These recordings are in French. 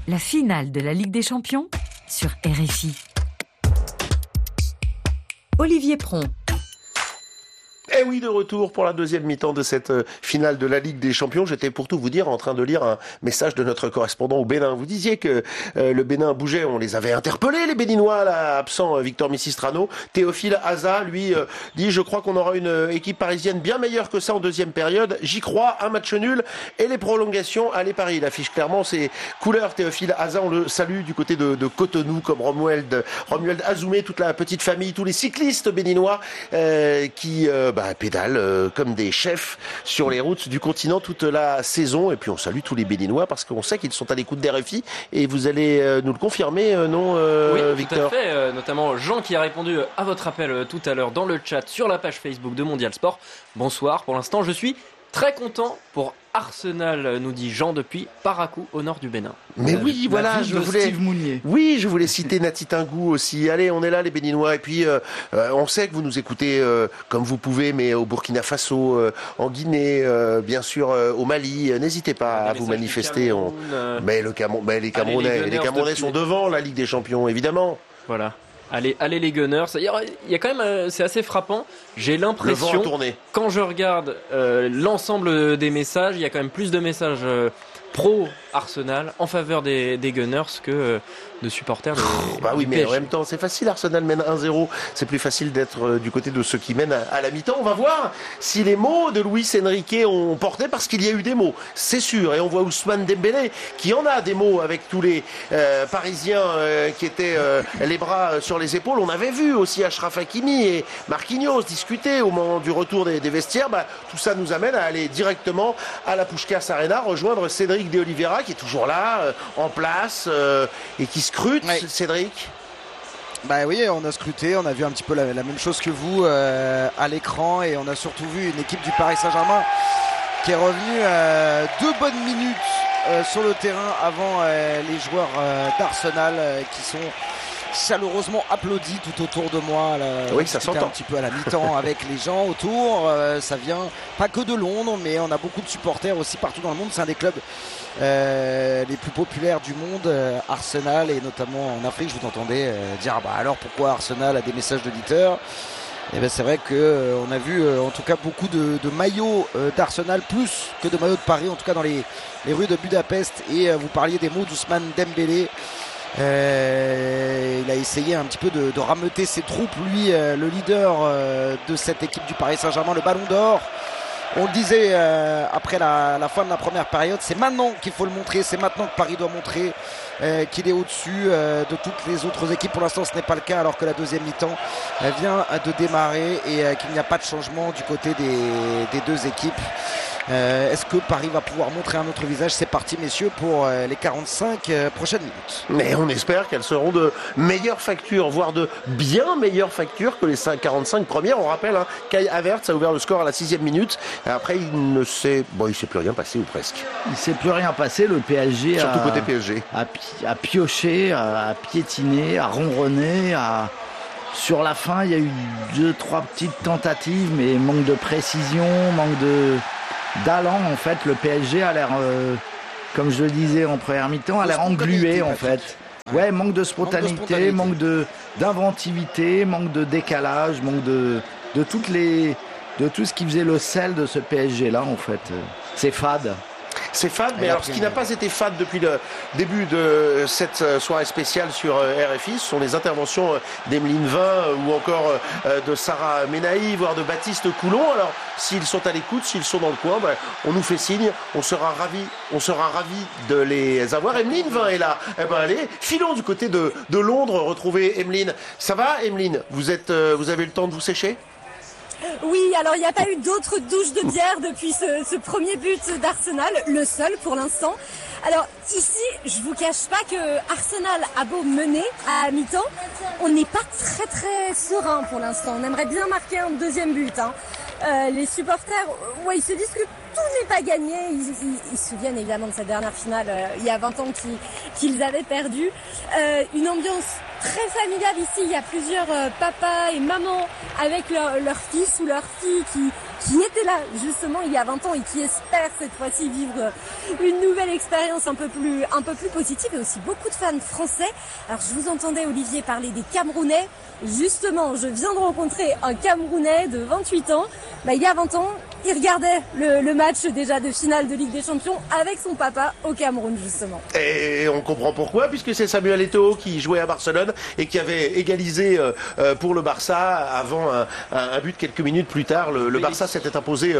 La finale de la Ligue des Champions sur RFI. Olivier Pron. Et oui, de retour pour la deuxième mi-temps de cette finale de la Ligue des Champions. J'étais pour tout vous dire en train de lire un message de notre correspondant au Bénin. Vous disiez que le Bénin bougeait, on les avait interpellés, les Béninois, là, absent Victor Missistrano. Théophile Aza, lui, dit « Je crois qu'on aura une équipe parisienne bien meilleure que ça en deuxième période. J'y crois, un match nul et les prolongations. Allez Paris ». Il affiche clairement ses couleurs. Théophile Aza, on le salue du côté de Cotonou, comme Romuald Azoumé, toute la petite famille, tous les cyclistes béninois qui... pédalent comme des chefs sur les routes du continent toute la saison. Et puis on salue tous les Béninois parce qu'on sait qu'ils sont à l'écoute d'RFI et vous allez nous le confirmer, non Oui, Victor? tout à fait, notamment Jean qui a répondu à votre appel tout à l'heure dans le chat sur la page Facebook de Mondial Sport. Bonsoir, pour l'instant je suis très content pour Arsenal, nous dit Jean depuis Parakou au nord du Bénin. Mais oui, voilà, je voulais citer Nati Tingou aussi. Allez, on est là les Béninois et puis on sait que vous nous écoutez comme vous pouvez, mais au Burkina Faso, en Guinée, bien sûr au Mali. N'hésitez pas à vous manifester. Mais les Camerounais sont devant la Ligue des Champions, évidemment. Voilà. Allez les Gunners. Il y a quand même, c'est assez frappant. J'ai l'impression, quand je regarde l'ensemble des messages, il y a quand même plus de messages pro Arsenal en faveur des Gunners que de supporters du mais PSG. en même temps c'est facile, Arsenal mène 1-0, c'est plus facile d'être du côté de ceux qui mènent à la mi-temps. On va voir si les mots de Luis Enrique ont porté, parce qu'il y a eu des mots, c'est sûr, et on voit Ousmane Dembélé qui en a des mots avec tous les Parisiens qui étaient les bras sur les épaules. On avait vu aussi Achraf Hakimi et Marquinhos discuter au moment du retour des vestiaires. Tout ça nous amène à aller directement à la Puskás Arena, rejoindre Cédric de Oliveira qui est toujours là, en place, et qui scrute. Oui. Cédric. Oui, on a scruté, on a vu un petit peu la même chose que vous à l'écran, et on a surtout vu une équipe du Paris Saint-Germain qui est revenue 2 bonnes minutes sur le terrain avant les joueurs d'Arsenal qui sont chaleureusement applaudi tout autour de moi. Oui, ça s'entend un petit peu à la mi-temps avec les gens autour. Ça vient pas que de Londres, mais on a beaucoup de supporters aussi partout dans le monde. C'est un des clubs les plus populaires du monde, Arsenal, et notamment en Afrique. Je vous entendais dire alors pourquoi Arsenal a des messages d'auditeurs. Et c'est vrai qu'on a vu en tout cas beaucoup de maillots d'Arsenal, plus que de maillots de Paris, en tout cas dans les rues de Budapest. Et vous parliez des mots d'Ousmane Dembélé. Il a essayé un petit peu de rameuter ses troupes, lui, le leader de cette équipe du Paris Saint-Germain, le Ballon d'Or. On le disait après la fin de la première période, c'est maintenant qu'il faut le montrer, c'est maintenant que Paris doit montrer qu'il est au-dessus de toutes les autres équipes. Pour l'instant, ce n'est pas le cas, alors que la deuxième mi-temps vient de démarrer et qu'il n'y a pas de changement du côté des deux équipes. Est-ce que Paris va pouvoir montrer un autre visage? C'est parti, messieurs, pour les 45 prochaines minutes. Mais on espère qu'elles seront de meilleure facture, voire de bien meilleure facture que les 45 premières. On rappelle, Kai Havertz a ouvert le score à la 6e minute. Et après, il ne s'est plus rien passé, ou presque. Il ne s'est plus rien passé. Le PSG surtout côté PSG. A pioché, a piétiné, a ronronné, Sur la fin, il y a eu 2-3 petites tentatives, mais manque de précision, manque d'allant. En fait, le PSG a l'air, comme je le disais en première mi-temps, a l'air englué en fait. Ouais, manque de spontanéité, manque d'inventivité, manque de décalage, manque de tout ce qui faisait le sel de ce PSG là en fait. C'est fade. C'est fade, mais alors ce qui n'a pas été fade depuis le début de cette soirée spéciale sur RFI, ce sont les interventions d'Emeline Vin ou encore de Sarah Menahi, voire de Baptiste Coulon. Alors, s'ils sont à l'écoute, s'ils sont dans le coin, on nous fait signe, on sera ravis de les avoir. Emeline Vin est là. Allez, filons du côté de Londres, retrouver Emeline. Ça va, Emeline? Vous avez eu le temps de vous sécher? Oui, alors il n'y a pas eu d'autres douches de bière depuis ce premier but d'Arsenal, le seul pour l'instant. Alors ici, je vous cache pas que Arsenal a beau mener à mi-temps, on n'est pas très très serein pour l'instant. On aimerait bien marquer un deuxième but. Les supporters, ils se disent que tout n'est pas gagné. Ils se souviennent évidemment de cette dernière finale il y a 20 ans qu'ils avaient perdu. Une ambiance très familiale ici. Il y a plusieurs papas et mamans avec leur fils ou leur fille qui était là justement il y a 20 ans et qui espère cette fois-ci vivre une nouvelle expérience un peu plus positive, et aussi beaucoup de fans français. Alors je vous entendais Olivier parler des Camerounais. Justement, je viens de rencontrer un Camerounais de 28 ans. Il y a 20 ans, il regardait le match déjà de finale de Ligue des Champions avec son papa au Cameroun justement. Et on comprend pourquoi, puisque c'est Samuel Eto'o qui jouait à Barcelone et qui avait égalisé pour le Barça avant un but quelques minutes plus tard. Le Barça s'était imposé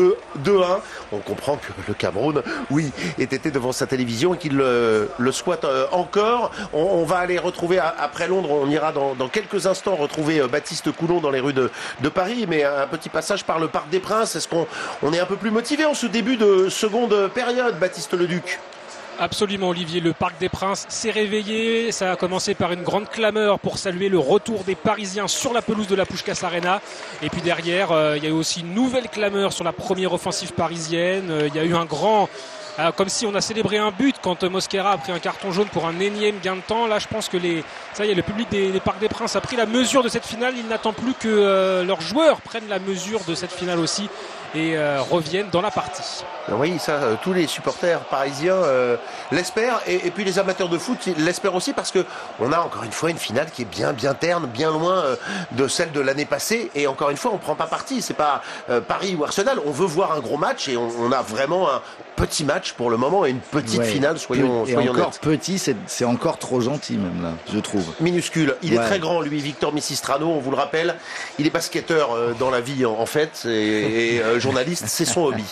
2-1. On comprend que le Cameroun, oui, était devant sa télévision et qu'il le squatte encore. On va aller retrouver, après Londres, on ira dans quelques instants retrouver Baptiste Coulon dans les rues de Paris, mais un petit passage par le Parc des Princes. Est-ce qu'on est un peu plus motivé en ce début de seconde période, Baptiste Leduc? Absolument Olivier, le Parc des Princes s'est réveillé, ça a commencé par une grande clameur pour saluer le retour des Parisiens sur la pelouse de la Puskás Arena, et puis derrière il y a eu aussi une nouvelle clameur sur la première offensive parisienne, il y a eu un grand... comme si on a célébré un but quand Mosquera a pris un carton jaune pour un énième gain de temps. Là je pense que le public des Parcs des Princes a pris la mesure de cette finale. Il n'attend plus que leurs joueurs prennent la mesure de cette finale aussi et reviennent dans la partie. Oui, ça, tous les supporters parisiens l'espèrent, et puis les amateurs de foot l'espèrent aussi, parce que on a encore une fois une finale qui est bien terne, bien loin de celle de l'année passée, et encore une fois on prend pas parti. C'est pas Paris ou Arsenal, on veut voir un gros match, et on a vraiment un petit match pour le moment et une petite finale, soyons encore nets. Petit, c'est encore trop gentil même là, je trouve. Minuscule, il est très grand lui, Victor Missistrano, on vous le rappelle, il est basketteur dans la vie en fait, et journaliste, c'est son hobby.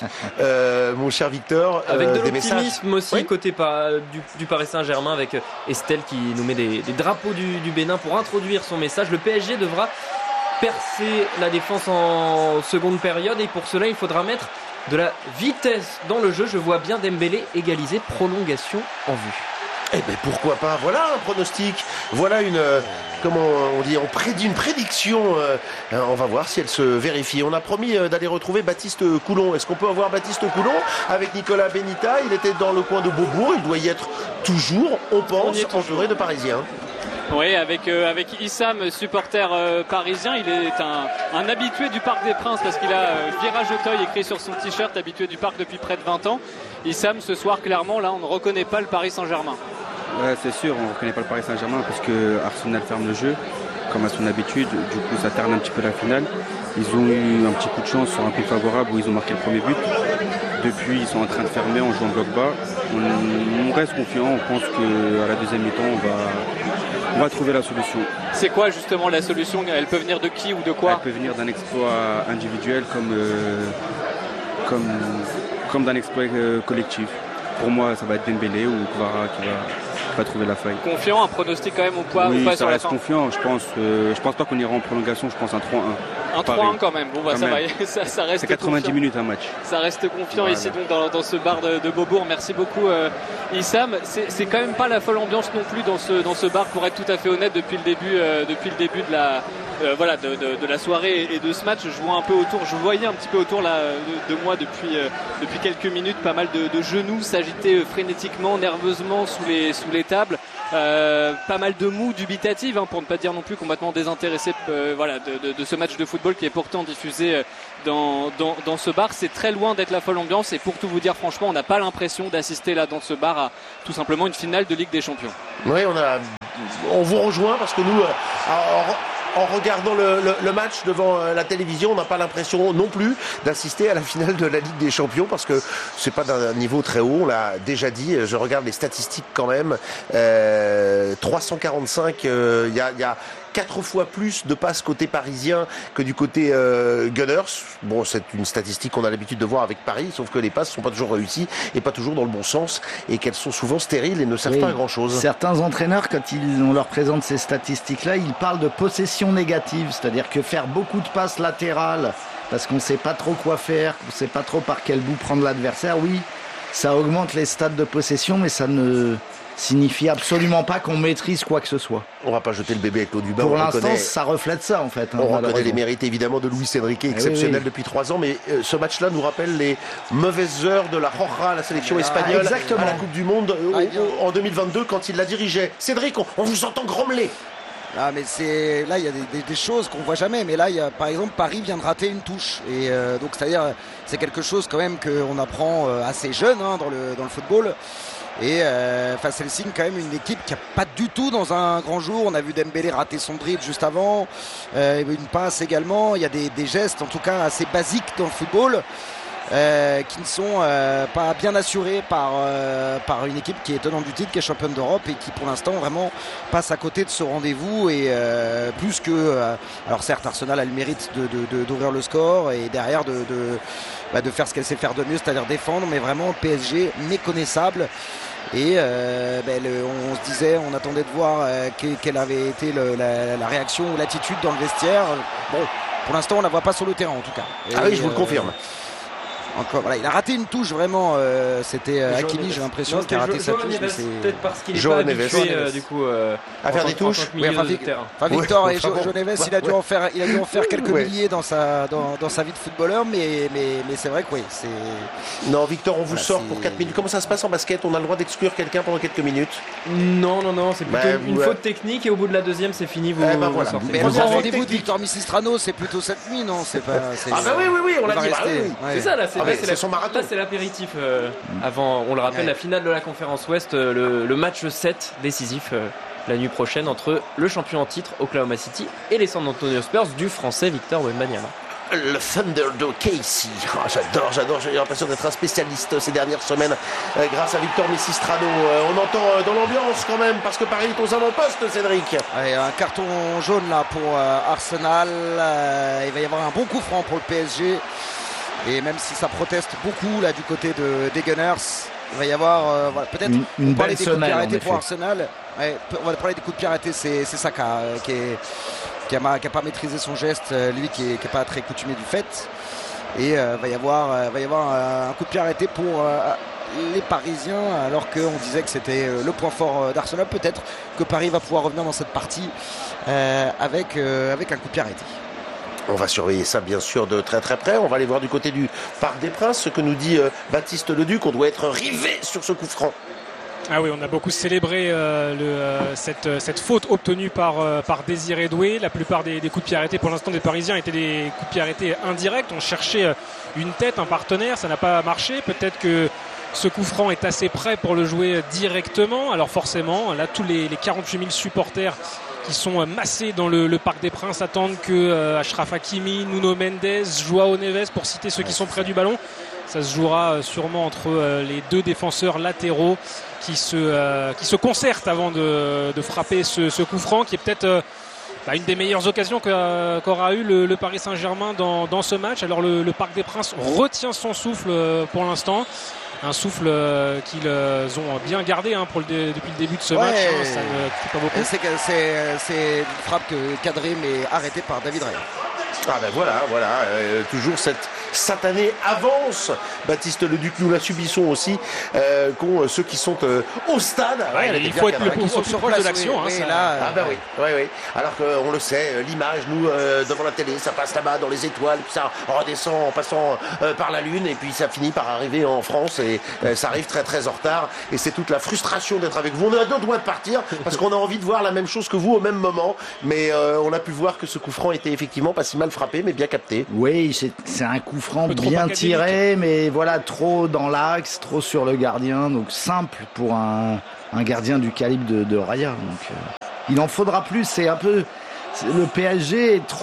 Mon cher Victor, avec de l'optimisme aussi côté du Paris Saint-Germain, avec Estelle qui nous met des drapeaux du Bénin pour introduire son message. Le PSG devra percer la défense en seconde période, et pour cela il faudra mettre de la vitesse dans le jeu. Je vois bien Dembélé égaliser, prolongation en vue. Eh ben pourquoi pas, voilà un pronostic, voilà on prédit une prédiction, on va voir si elle se vérifie. On a promis d'aller retrouver Baptiste Coulon. Est-ce qu'on peut avoir Baptiste Coulon avec Nicolas Benita? Il était dans le coin de Beaubourg, il doit y être toujours, on pense, entouré de Parisiens. Oui, avec Issam, supporter parisien, il est un habitué du Parc des Princes, parce qu'il a Virage Auteuil écrit sur son t-shirt, habitué du parc depuis près de 20 ans. Issam, ce soir, clairement, là, on ne reconnaît pas le Paris Saint-Germain. Ouais, c'est sûr, on ne reconnaît pas le Paris Saint-Germain parce que Arsenal ferme le jeu, comme à son habitude. Du coup, ça terne un petit peu la finale. Ils ont eu un petit coup de chance sur un coup favorable où ils ont marqué le premier but. Depuis, ils sont en train de fermer en jouant bloc bas. On reste confiant, on pense qu'à la deuxième mi-temps, on va trouver la solution. C'est quoi justement la solution? Elle peut venir de qui ou de quoi? Elle peut venir d'un exploit individuel comme d'un exploit collectif. Pour moi, ça va être Dembélé ou Kvara qui va trouver la faille. Confiant, un pronostic quand même ou pas, oui, ou pas sur la fin? Confiant, je pense pas qu'on ira en prolongation, je pense un 3-1. Un 3-1 quand même, bon bah ça va, ça reste. C'est 90 confiant. Minutes un match. Ça reste confiant ici donc dans ce bar de Beaubourg. Merci beaucoup Issam. C'est quand même pas la folle ambiance non plus dans ce bar, pour être tout à fait honnête, depuis le début de la soirée et de ce match. Je voyais un petit peu autour là de moi depuis quelques minutes, pas mal de genoux s'agiter frénétiquement, nerveusement sous les tables. Pas mal de mou dubitative, pour ne pas dire non plus complètement désintéressé de ce match de football qui est pourtant diffusé dans ce bar. C'est très loin d'être la folle ambiance, et pour tout vous dire franchement, on n'a pas l'impression d'assister là dans ce bar à tout simplement une finale de Ligue des Champions. Oui, on vous rejoint, parce que nous en regardant le match devant la télévision, on n'a pas l'impression non plus d'assister à la finale de la Ligue des Champions, parce que c'est pas d'un niveau très haut, on l'a déjà dit. Je regarde les statistiques quand même, 345, il y a 4 fois plus de passes côté parisien que du côté Gunners. Bon, c'est une statistique qu'on a l'habitude de voir avec Paris, sauf que les passes ne sont pas toujours réussies et pas toujours dans le bon sens, et qu'elles sont souvent stériles et ne servent pas à grand chose. Certains entraîneurs, quand on leur présente ces statistiques-là, ils parlent de possession négative, c'est-à-dire que faire beaucoup de passes latérales parce qu'on ne sait pas trop quoi faire, qu'on ne sait pas trop par quel bout prendre l'adversaire, oui, ça augmente les stats de possession, mais ça ne signifie absolument pas qu'on maîtrise quoi que ce soit. On va pas jeter le bébé avec l'eau du bain. Pour l'instant, ça reflète ça en fait. On reconnaît les mérites évidemment de Luis Enrique, exceptionnel depuis 3 ans, mais ce match-là nous rappelle les mauvaises heures de la Roja, la sélection espagnole, à la Coupe du Monde en 2022, quand il la dirigeait. Cédric, on vous entend grommeler. Ah, mais là il y a des choses qu'on voit jamais, mais là il y a, par exemple, Paris vient de rater une touche, et donc c'est-à-dire c'est quelque chose quand même qu'on apprend assez jeune dans le football. Et c'est le signe quand même une équipe qui n'a pas du tout dans un grand jour. On a vu Dembélé rater son dribble juste avant, une passe également. Il y a des gestes en tout cas assez basiques dans le football qui ne sont pas bien assurés par une équipe qui est tenante du titre, qui est championne d'Europe et qui pour l'instant vraiment passe à côté de ce rendez-vous. Et plus que alors certes Arsenal a le mérite d'ouvrir le score et derrière de faire ce qu'elle sait faire de mieux, c'est-à-dire défendre, mais vraiment PSG méconnaissable. Et on se disait, on attendait de voir quelle avait été la réaction ou l'attitude dans le vestiaire. Bon, pour l'instant on ne la voit pas sur le terrain en tout cas. Oui, je vous le confirme. Encore, voilà, il a raté une touche vraiment. C'était Hakimi, j'ai l'impression qu'il a raté sa touche. Peut-être parce qu'il est pas habitué du coup à faire des touches. Victor et João Neves, il a dû en faire quelques milliers dans sa vie de footballeur, mais c'est vrai que oui. Non, Victor, on vous sort pour 4 minutes. Comment ça se passe en basket? On a le droit d'exclure quelqu'un pendant quelques minutes? Non, c'est plutôt une faute technique et au bout de la deuxième, c'est fini. Vous sortez. Mais le rendez-vous de Victor Misistrano, c'est plutôt cette nuit, non? C'est pas. Oui, on l'a dit. C'est ça là. C'est son marathon. Là, c'est l'apéritif avant, on le rappelle, la finale de la conférence Ouest, le match 7 décisif la nuit prochaine entre le champion en titre Oklahoma City et les San Antonio Spurs du français Victor Wembanyama. Le Thunder de Casey. J'adore, j'ai l'impression d'être un spécialiste ces dernières semaines grâce à Victor Misistrano. On entend dans l'ambiance quand même parce que Paris est aux avant-postes, Cédric. Allez, un carton jaune là pour Arsenal. Il va y avoir un bon coup franc pour le PSG. Et même si ça proteste beaucoup là du côté des Gunners, il va y avoir peut-être une parler belle des coups de pied arrêtés pour Arsenal. On va parler des coups de pied arrêtés, c'est Saka qui a pas maîtrisé son geste, lui qui est pas très coutumier du fait. Et va y avoir un coup de pied arrêté pour les Parisiens, alors qu'on disait que c'était le point fort d'Arsenal. Peut-être que Paris va pouvoir revenir dans cette partie avec un coup de pied arrêté. On va surveiller ça bien sûr de très très près. On va aller voir du côté du Parc des Princes ce que nous dit Baptiste Leduc. On doit être rivé sur ce coup franc. Ah oui, on a beaucoup célébré cette faute obtenue par Désiré Doué. La plupart des coups de pied arrêtés pour l'instant des Parisiens étaient des coups de pied arrêtés indirects. On cherchait une tête, un partenaire, ça n'a pas marché. Peut-être que ce coup franc est assez prêt pour le jouer directement. Alors forcément, là tous les 48 000 supporters qui sont massés dans le Parc des Princes attendent que Achraf Hakimi, Nuno Mendes, João Neves, pour citer ceux qui sont près du ballon. Ça se jouera sûrement entre les deux défenseurs latéraux qui se concertent avant de frapper ce coup franc qui est peut-être une des meilleures occasions qu'aura eu le Paris Saint-Germain dans ce match. Alors le Parc des Princes retient son souffle pour l'instant. Un souffle qu'ils ont bien gardé depuis le début de ce match. Ça ne fait pas beaucoup. C'est une frappe cadrée mais arrêtée par David Raya. Ah ben voilà, toujours cette satanée avance. Baptiste Leduc, nous la subissons aussi, qu'ont ceux qui sont au stade. Il faut être le plus proche de l'action. Oui. Alors qu'on le sait, l'image, nous, devant la télé, ça passe là-bas dans les étoiles, puis ça redescend en passant par la Lune, et puis ça finit par arriver en France, et ça arrive très très en retard. Et c'est toute la frustration d'être avec vous. On a deux doigts de partir, parce qu'on a envie de voir la même chose que vous au même moment. Mais on a pu voir que ce coup franc était effectivement pas si mal frappé, mais bien capté. Oui, c'est un coup franc bien tiré, mais voilà, trop dans l'axe, trop sur le gardien, donc simple pour un gardien du calibre de Raya. Donc il en faudra plus. C'est un peu le PSG est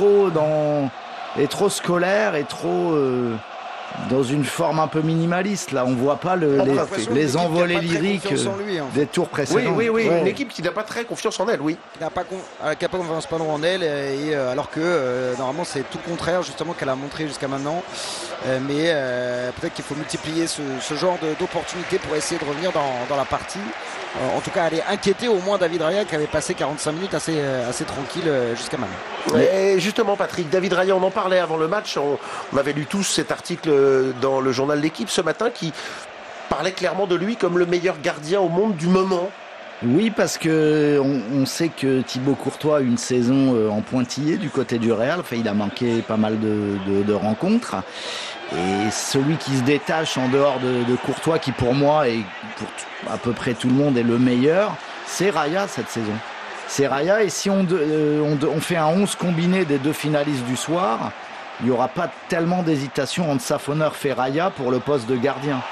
trop scolaire et trop dans une forme un peu minimaliste. Là, on voit pas les envolées lyriques des tours précédents. Oui, une équipe qui n'a pas très confiance en elle, oui. Qui n'a pas confiance en elle, et alors que normalement c'est tout le contraire justement qu'elle a montré jusqu'à maintenant. Mais peut-être qu'il faut multiplier ce genre d'opportunités pour essayer de revenir dans la partie. En tout cas, aller inquiéter au moins David Raya qui avait passé 45 minutes assez tranquille jusqu'à maintenant. Et justement, Patrick, David Raya, on en parlait avant le match. On avait lu tous cet article dans le journal L'Équipe ce matin qui parlait clairement de lui comme le meilleur gardien au monde du moment. Oui, parce que on sait que Thibaut Courtois a une saison en pointillé du côté du Real. Enfin, il a manqué pas mal de rencontres. Et celui qui se détache en dehors de Courtois, qui pour moi et pour à peu près tout le monde est le meilleur, c'est Raya cette saison. c'est Raya. Et si on fait un 11 combiné des deux finalistes du soir, il n'y aura pas tellement d'hésitation entre Safonov et Raya pour le poste de gardien.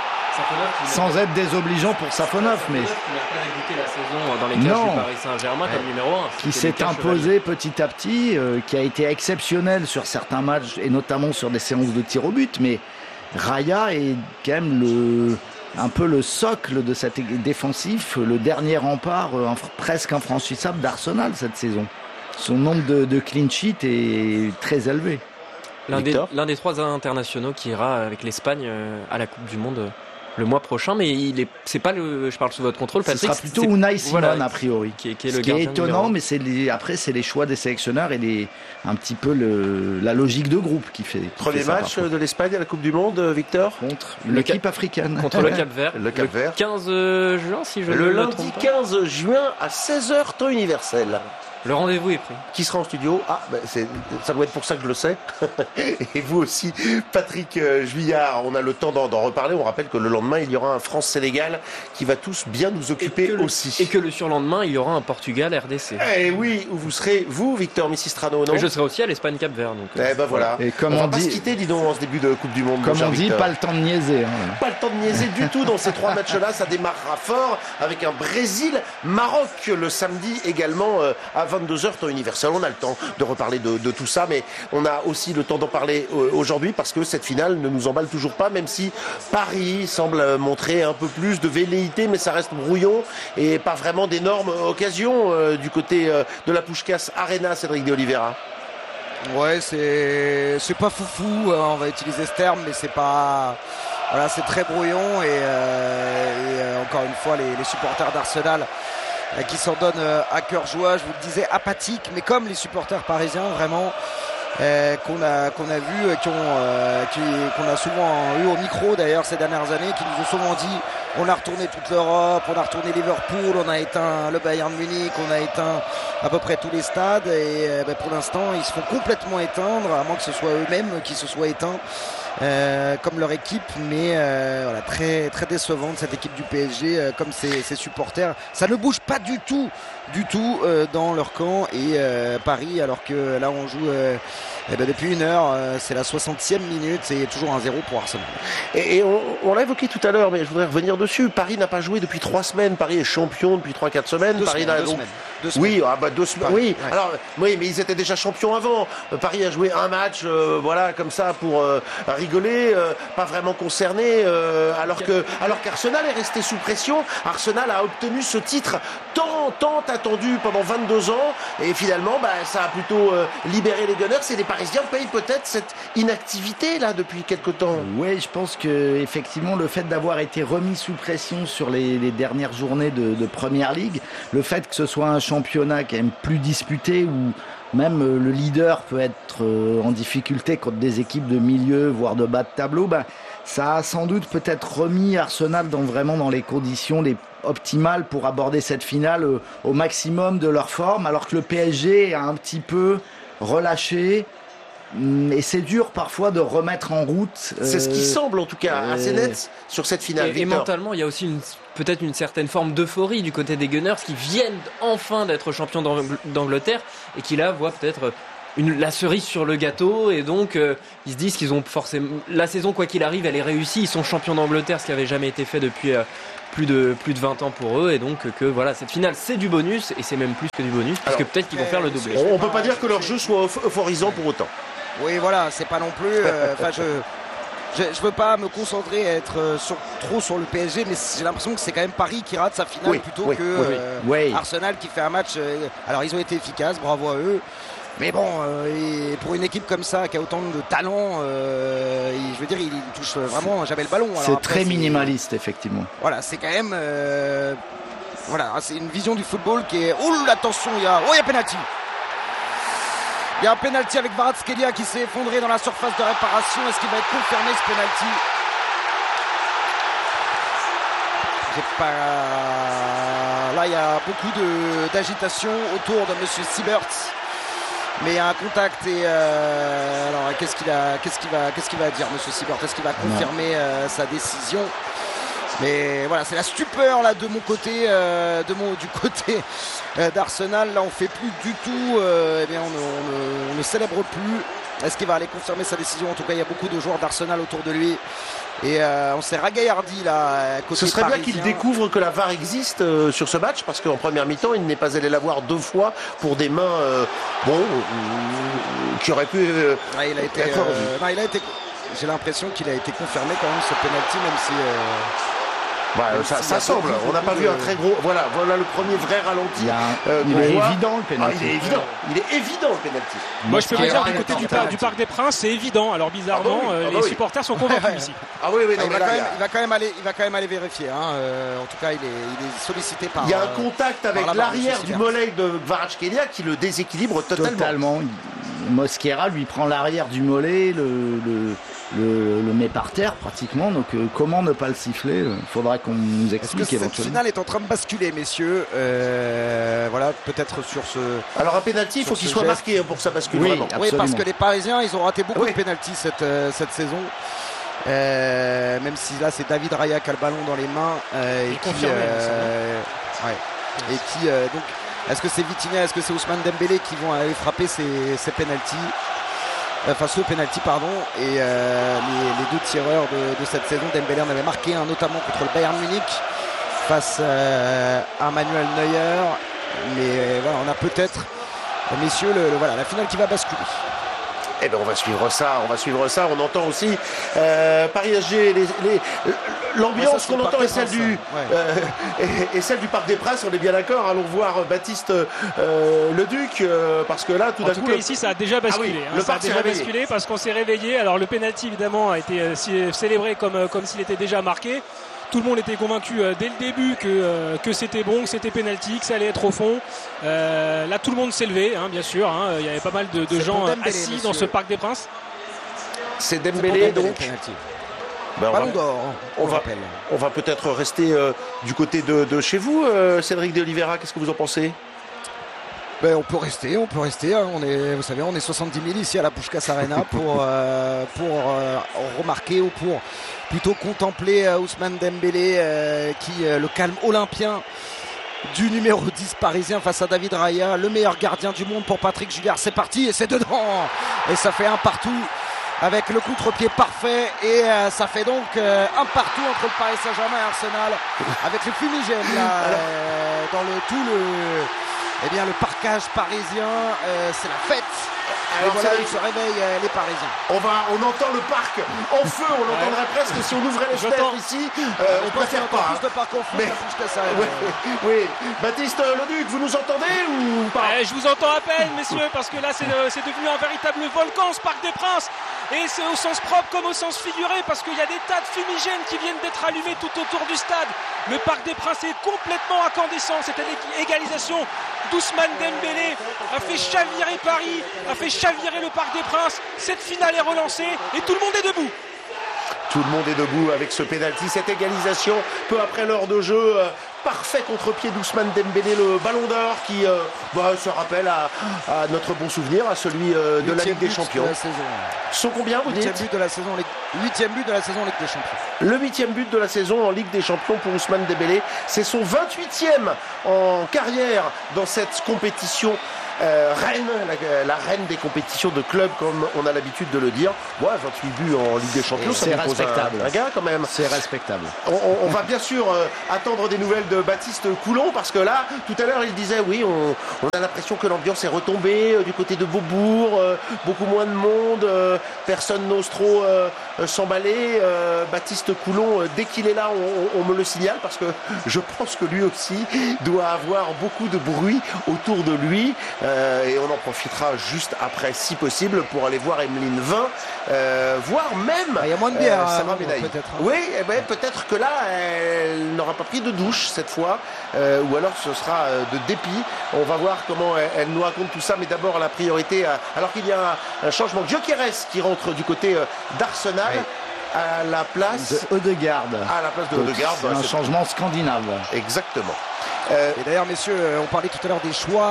Sans être désobligeant pour Safonov, mais qui n'a pas débuté la saison dans les cages du Paris Saint-Germain comme numéro 1. Qui s'est imposé petit à petit, qui a été exceptionnel sur certains matchs et notamment sur des séances de tir au but. Mais Raya est quand même un peu le socle de cet défensif, le dernier rempart presque infranchissable d'Arsenal cette saison. Son nombre de clean sheets est très élevé. L'un des 3 internationaux qui ira avec l'Espagne à la Coupe du Monde le mois prochain, mais c'est pas je parle sous votre contrôle, Patrick. Ce sera plutôt Unai Simon a priori. Qui est Ce qui est étonnant, mais après c'est les choix des sélectionneurs et un petit peu la logique de groupe qui fait. Premier match de l'Espagne à la Coupe du Monde, Victor, contre l'équipe africaine. Contre le Cap-Vert. Le Cap-Vert. 15 juin, si je le me lundi trompe pas. 15 juin à 16h temps universel. Le rendez-vous est pris. Qui sera en studio? Ça doit être pour ça que je le sais. Et vous aussi, Patrick Juillard, on a le temps d'en reparler. On rappelle que le lendemain, il y aura un France-Sénégal qui va tous bien nous occuper aussi. Et que le surlendemain, il y aura un Portugal-RDC. Et oui, où vous serez, vous, Victor Missistrano, non? Et je serai aussi à l'Espagne-Cap-Vert. Voilà. Et comme on va pas se quitter, dis donc, en ce début de Coupe du Monde. Comme on dit, Victor. pas le temps de niaiser. Pas le temps de niaiser du tout dans ces 3 matchs-là. Ça démarrera fort avec un Brésil-Maroc le samedi également à 22h temps universel. On a le temps de reparler de tout ça, mais on a aussi le temps d'en parler aujourd'hui parce que cette finale ne nous emballe toujours pas, même si Paris semble montrer un peu plus de velléité, mais ça reste brouillon et pas vraiment d'énormes occasions du côté de la Puskás Arena, Cédric de Oliveira. Ouais, c'est pas foufou, on va utiliser ce terme, mais c'est pas... Voilà, c'est très brouillon et encore une fois, les supporters d'Arsenal qui s'en donnent à cœur joie, je vous le disais, apathiques, mais comme les supporters parisiens, vraiment, qu'on a vu, qu'on a souvent eu au micro d'ailleurs ces dernières années, qui nous ont souvent dit on a retourné toute l'Europe, on a retourné Liverpool, on a éteint le Bayern Munich, on a éteint à peu près tous les stades et pour l'instant ils se font complètement éteindre, à moins que ce soit eux-mêmes qui se soient éteints comme leur équipe, mais voilà, très, très décevante cette équipe du PSG, comme ses supporters. Ça ne bouge pas du tout dans leur camp et Paris, alors que là on joue depuis 1 heure, c'est la 60e minute et toujours 1-0 pour Arsenal. Et on l'a évoqué tout à l'heure, mais je voudrais revenir dessus. Paris n'a pas joué depuis 3 semaines. Paris est champion depuis 3-4 semaines. 2 semaines. Oui, 2 semaines. Oui, ouais. Alors oui, mais ils étaient déjà champions avant. Paris a joué un match, voilà, comme ça pour rigoler, pas vraiment concerné. Alors qu'Arsenal est resté sous pression. Arsenal a obtenu ce titre tant attendu pendant 22 ans, et finalement, ça a plutôt libéré les Gunners. Et les Parisiens payent peut-être cette inactivité là depuis quelque temps. Oui, je pense que effectivement le fait d'avoir été remis sous pression sur les dernières journées de Première Ligue, le fait que ce soit un championnat quand même plus disputé où même le leader peut être en difficulté contre des équipes de milieu voire de bas de tableau, ça a sans doute peut-être remis Arsenal dans les conditions les optimales pour aborder cette finale au maximum de leur forme, alors que le PSG a un petit peu relâché. Et c'est dur parfois de remettre en route. C'est ce qui semble en tout cas assez net sur cette finale. Et mentalement, il y a aussi peut-être une certaine forme d'euphorie du côté des Gunners qui viennent enfin d'être champions d'Angleterre et qui là voient peut-être la cerise sur le gâteau, et donc ils se disent qu'ils ont forcément la saison, quoi qu'il arrive, elle est réussie. Ils sont champions d'Angleterre, ce qui n'avait jamais été fait depuis plus de 20 ans pour eux, et donc que voilà, cette finale c'est du bonus, et c'est même plus que du bonus, parce que peut-être qu'ils vont faire le doublé. On peut pas dire que leur jeu soit euphorisant pour autant. Oui, voilà, c'est pas non plus. Je veux pas me concentrer à être trop sur le PSG, mais j'ai l'impression que c'est quand même Paris qui rate sa finale plutôt que Arsenal qui fait un match. Alors ils ont été efficaces, bravo à eux. Mais bon, et pour une équipe comme ça qui a autant de talent, je veux dire, il touche vraiment jamais le ballon. C'est très minimaliste, effectivement. Voilà, c'est quand même, voilà, c'est une vision du football qui est. Oh, attention, il y a penalty. Il y a un penalty avec Kvaratskhelia qui s'est effondré dans la surface de réparation. Est-ce qu'il va être confirmé ce penalty? Là, il y a beaucoup d'agitation autour de Monsieur Siebert. Mais il y a un contact et alors qu'est-ce qu'il va dire Monsieur Siebert? Est-ce qu'il va confirmer sa décision? Mais voilà, c'est la stupeur là de mon côté, du côté d'Arsenal. Là, on fait plus du tout. Eh bien, on ne célèbre plus. Est-ce qu'il va aller confirmer sa décision? En tout cas, il y a beaucoup de joueurs d'Arsenal autour de lui. Et on s'est ragaillardi là. Côté ce serait parisien. bien qu'il découvre que la VAR existe sur ce match, parce qu'en première mi-temps, il n'est pas allé la voir 2 fois pour des mains qui auraient pu. Il a été. J'ai l'impression qu'il a été confirmé quand même ce penalty, même si. Ça semble. On n'a pas vu un très gros. Voilà le premier vrai ralenti. Il est évident le penalty. Il est évident le penalty. Moi je peux vous dire du côté du Parc des Princes, c'est évident. Alors bizarrement, les supporters sont convaincus ici. Ah oui, il va quand même aller vérifier. En tout cas, il est sollicité par. Il y a un contact avec l'arrière du mollet de Kvaratskhelia qui le déséquilibre totalement. Mosquera lui prend l'arrière du mollet, le met par terre pratiquement, donc comment ne pas le siffler? Il faudra qu'on nous explique éventuellement. Cette finale est en train de basculer, messieurs. Voilà, peut-être sur ce. Alors un pénalty, il faut qu'il soit marqué pour que ça bascule vraiment. Oui, parce que les Parisiens, ils ont raté beaucoup de pénaltys cette saison. Même si là, c'est David Raya qui a le ballon dans les mains donc. Est-ce que c'est Vitinha, est-ce que c'est Ousmane Dembélé qui vont aller frapper ces pénaltys? Enfin, ce pénalty, pardon. Et les 2 tireurs de cette saison, Dembélé en avait marqué un notamment contre le Bayern Munich face à Manuel Neuer. Mais voilà, on a peut-être, messieurs, la finale qui va basculer. Eh bien, on va suivre ça. On entend aussi Paris SG, l'ambiance qu'on entend est celle du Parc des Princes. On est bien d'accord. Allons voir Baptiste Leduc, parce que là, tout d'un coup. En tout cas, ici, ça a déjà basculé. Le parc ça a déjà basculé parce qu'on s'est réveillé. Alors, le penalty, évidemment, a été célébré comme s'il était déjà marqué. Tout le monde était convaincu dès le début que c'était bon, que c'était penalty, que ça allait être au fond. Là, tout le monde s'est levé, bien sûr. Il y avait pas mal de gens Dembélé, assis dans ce Parc des Princes. C'est Dembélé, donc. Ballon d'or, on va peut-être rester du côté de chez vous, Cédric de Oliveira. Qu'est-ce que vous en pensez? On peut rester. Vous savez, on est 70 000 ici à la Puskás Arena pour remarquer ou pour plutôt contempler Ousmane Dembélé le calme olympien du numéro 10 parisien face à David Raya, le meilleur gardien du monde pour Patrick Juillard. C'est parti et c'est dedans et ça fait 1 partout avec le contre-pied parfait et ça fait donc 1 partout entre le Paris Saint-Germain et Arsenal avec le fumigène là dans le parcage parisien, c'est la fête. Et voilà, ils se réveillent les Parisiens. On entend le parc en feu, on l'entendrait presque si on ouvrait les fenêtres ici. On préfère pas. Plus de parc en feu, oui. Baptiste Leduc, vous nous entendez ou pas? Je vous entends à peine, messieurs, parce que là c'est devenu un véritable volcan ce Parc des Princes. Et c'est au sens propre comme au sens figuré, parce qu'il y a des tas de fumigènes qui viennent d'être allumés tout autour du stade. Le Parc des Princes est complètement incandescent. Cette égalisation d'Ousmane Dembélé a fait chavirer Paris, a fait chavirer le Parc des Princes. Cette finale est relancée et tout le monde est debout. Tout le monde est debout avec ce pénalty, cette égalisation peu après l'heure de jeu. Parfait contre-pied d'Ousmane Dembélé, le ballon d'or qui se rappelle à notre bon souvenir, à celui de la Ligue des Champions. Sont combien, vous dites? 8e but de la saison en Ligue des Champions. Le 8e but de la saison en Ligue des Champions pour Ousmane Dembélé. C'est son 28e en carrière dans cette compétition. Reine, la reine des compétitions de clubs, comme on a l'habitude de le dire. 28 buts en Ligue des Champions, c'est respectable. Un gars quand même. C'est respectable. On va bien sûr attendre des nouvelles de Baptiste Coulon, parce que là, tout à l'heure, il disait on a l'impression que l'ambiance est retombée du côté de Beaubourg, beaucoup moins de monde, personne n'ose trop s'emballer. Baptiste Coulon, dès qu'il est là, on me le signale, parce que je pense que lui aussi doit avoir beaucoup de bruit autour de lui. Et on en profitera juste après, si possible, pour aller voir Emeline Vin, voire même il y a moins de bière, peut-être. Oui, peut-être que là, elle n'aura pas pris de douche cette fois, ou alors ce sera de dépit. On va voir comment elle nous raconte tout ça, mais d'abord la priorité, alors qu'il y a un changement. Gyökeres qui rentre du côté d'Arsenal. Oui. À la place de Ødegaard. À la place de Ødegaard. C'est un changement scandinave. Exactement. Et d'ailleurs, messieurs, on parlait tout à l'heure des choix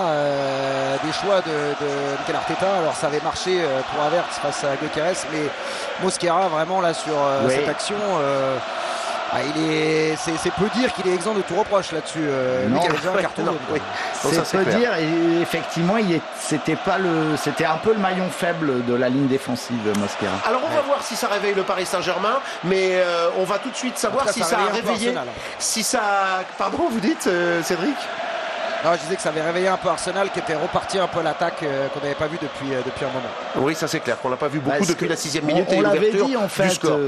de Mikel Arteta. Alors, ça avait marché pour Havertz face à Gyökeres, mais Mosquera, vraiment, là, sur cette action, C'est peu dire qu'il est exempt de tout reproche là-dessus. Non, un carton jaune. Oui. C'est peu dire, et effectivement, c'était un peu le maillon faible de la ligne défensive, Mosquera. Alors on va voir si ça réveille le Paris Saint-Germain, mais on va tout de suite savoir si ça a réveillé. Si ça, pardon, vous dites, Cédric? Non, je disais que ça avait réveillé un peu Arsenal, qui était reparti un peu à l'attaque qu'on n'avait pas vu depuis un moment. Oui, ça c'est clair, qu'on n'a pas vu beaucoup depuis la 6e minute et l'ouverture dit, en fait, du score.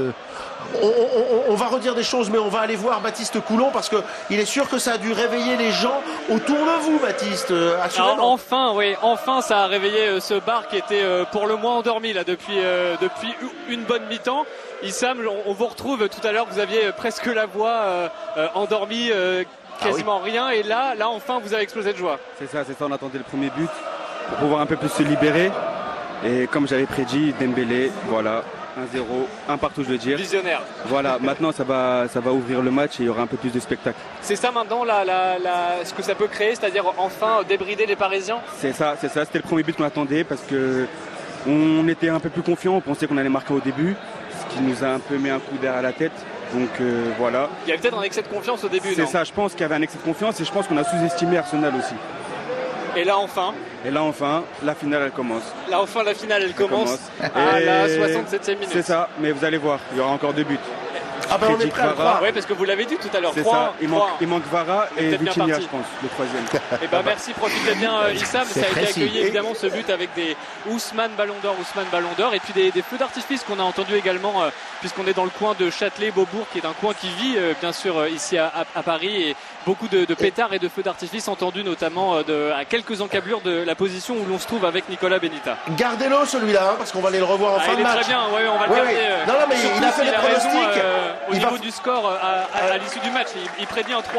On va redire des choses, mais on va aller voir Baptiste Coulon, parce qu'il est sûr que ça a dû réveiller les gens autour de vous, Baptiste. Alors, enfin ça a réveillé ce bar qui était pour le moins endormi là depuis une bonne mi-temps. Issam, on vous retrouve tout à l'heure, vous aviez presque la voix endormie. Quasiment rien, et là enfin vous avez explosé de joie. C'est ça, on attendait le premier but pour pouvoir un peu plus se libérer, et comme j'avais prédit, Dembélé, voilà, 1-0, un partout, je veux dire. Visionnaire. Voilà, maintenant ça va ouvrir le match et il y aura un peu plus de spectacle. C'est ça maintenant ce que ça peut créer, c'est-à-dire enfin débrider les Parisiens. C'est ça, c'était le premier but qu'on attendait, parce que on était un peu plus confiants, on pensait qu'on allait marquer au début, ce qui nous a un peu mis un coup d'air à la tête. Donc voilà. Il y avait peut-être un excès de confiance au début. C'est ça, je pense qu'il y avait un excès de confiance, et je pense qu'on a sous-estimé Arsenal aussi. Et là enfin, la finale elle commence. Là enfin la finale elle commence à la 67e minute. C'est ça, mais vous allez voir, il y aura encore 2 buts. Ah ben on est prêt à le croire. Oui, parce que vous l'avez dit tout à l'heure. C'est ça, il manque Vara et Vitinha, je pense, le 3e. Et ben merci, profitez bien Issam. Ça a été accueilli évidemment ce but avec des Ousmane Ballon d'Or, et puis des feux d'artifice qu'on a entendu également, puisqu'on est dans le coin de Châtelet-Beaubourg, qui est un coin qui vit bien sûr ici à Paris, et beaucoup de pétards et de feux d'artifice entendus notamment à quelques encablures de la position où l'on se trouve avec Nicolas Benita. Gardez-le celui-là, parce qu'on va aller le revoir en fin de match. Il est très bien, on va le garder. Non, mais il a fait les pronostics. Au niveau du score à l'issue du match, il prédit un 3-1.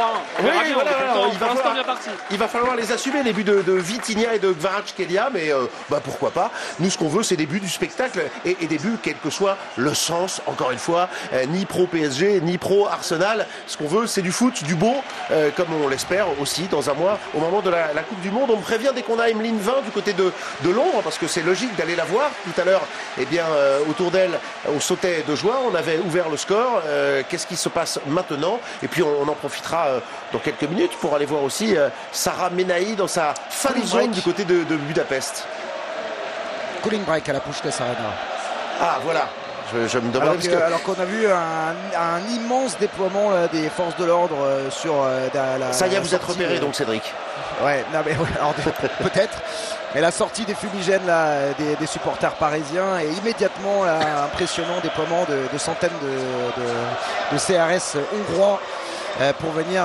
Il va falloir les assumer, les buts de Vitinha et de Kvaratskhelia, mais pourquoi pas. Nous, ce qu'on veut, c'est des buts du spectacle, et des buts, quel que soit le sens, encore une fois, ni pro PSG, ni pro Arsenal. Ce qu'on veut, c'est du foot, du beau, comme on l'espère aussi dans un mois, au moment de la Coupe du Monde. On me prévient dès qu'on a Emeline 20 du côté de Londres, parce que c'est logique d'aller la voir. Tout à l'heure, autour d'elle, on sautait de joie, on avait ouvert le score. Qu'est-ce qui se passe maintenant? Et puis on en profitera dans quelques minutes pour aller voir aussi Sarah Menahi dans sa fan zone du côté de Budapest. Cooling break à la Puskás Arena. Ah voilà. Je me demande alors qu'on a vu un immense déploiement des forces de l'ordre sur ça y est, vous êtes repéré donc, Cédric. Ouais, non mais alors, peut-être. Mais la sortie des fumigènes là, des supporters parisiens, et immédiatement un impressionnant déploiement de centaines de CRS hongrois pour venir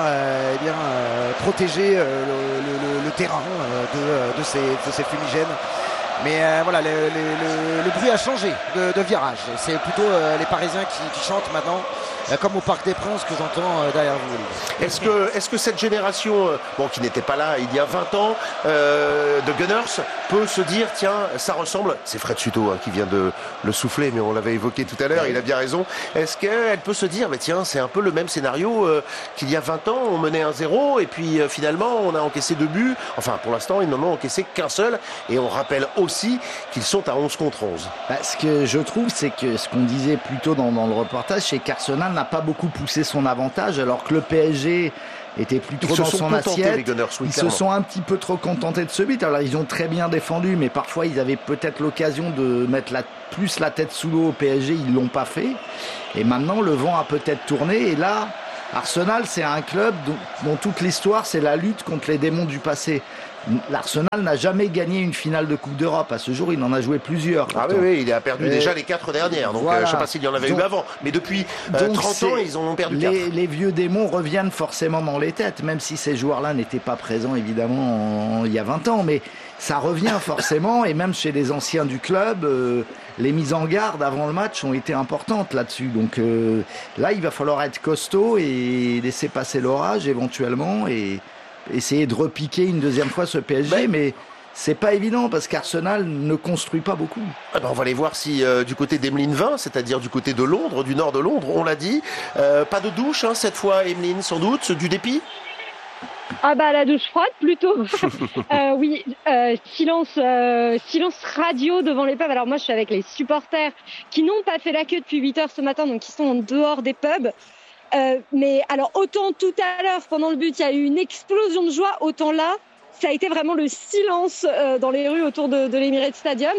protéger le terrain de ces fumigènes. Mais voilà, le bruit a changé de virage. C'est plutôt les Parisiens qui chantent maintenant, comme au Parc des Princes que j'entends derrière vous. Est-ce que cette génération, qui n'était pas là il y a 20 ans, de Gunners, peut se dire, tiens, ça ressemble, c'est Fred Suto qui vient de le souffler, mais on l'avait évoqué tout à l'heure, il a bien raison. Est-ce qu'elle peut se dire, mais tiens, c'est un peu le même scénario qu'il y a 20 ans, on menait 1-0, et puis finalement, on a encaissé 2 buts. Enfin, pour l'instant, ils n'en ont encaissé qu'un seul, et on rappelle aussi qu'ils sont à 11 contre 11. Ce que je trouve, c'est que ce qu'on disait plus tôt dans le reportage, c'est qu'Arsenal n'a pas beaucoup poussé son avantage, alors que le PSG était plus trop dans son assiette. Ils se sont un petit peu trop contentés de ce but. Alors ils ont très bien défendu, mais parfois ils avaient peut-être l'occasion de mettre plus la tête sous l'eau au PSG, ils l'ont pas fait. Et maintenant le vent a peut-être tourné, et là Arsenal, c'est un club dont toute l'histoire, c'est la lutte contre les démons du passé. L'Arsenal n'a jamais gagné une finale de Coupe d'Europe. À ce jour, il en a joué plusieurs. Ah oui, il a perdu déjà les 4 dernières. Donc, voilà. Je ne sais pas s'il y en avait eu avant. Mais depuis 30 ans, ils en ont perdu 4. Les vieux démons reviennent forcément dans les têtes, même si ces joueurs-là n'étaient pas présents, évidemment, il y a 20 ans. Mais ça revient forcément. Et même chez les anciens du club, les mises en garde avant le match ont été importantes là-dessus. Donc là, il va falloir être costaud et laisser passer l'orage éventuellement, et essayer de repiquer une deuxième fois ce PSG, mais c'est pas évident parce qu'Arsenal ne construit pas beaucoup. On va aller voir si du côté d'Emeline 20, c'est-à-dire du côté de Londres, du nord de Londres, on l'a dit, pas de douche cette fois, Emeline, sans doute, du dépit. La douche froide plutôt. Oui, silence radio devant les pubs. Alors moi je suis avec les supporters qui n'ont pas fait la queue depuis 8h ce matin, donc qui sont en dehors des pubs. Mais alors autant tout à l'heure pendant le but il y a eu une explosion de joie, autant là ça a été vraiment le silence dans les rues autour de l'Emirates Stadium.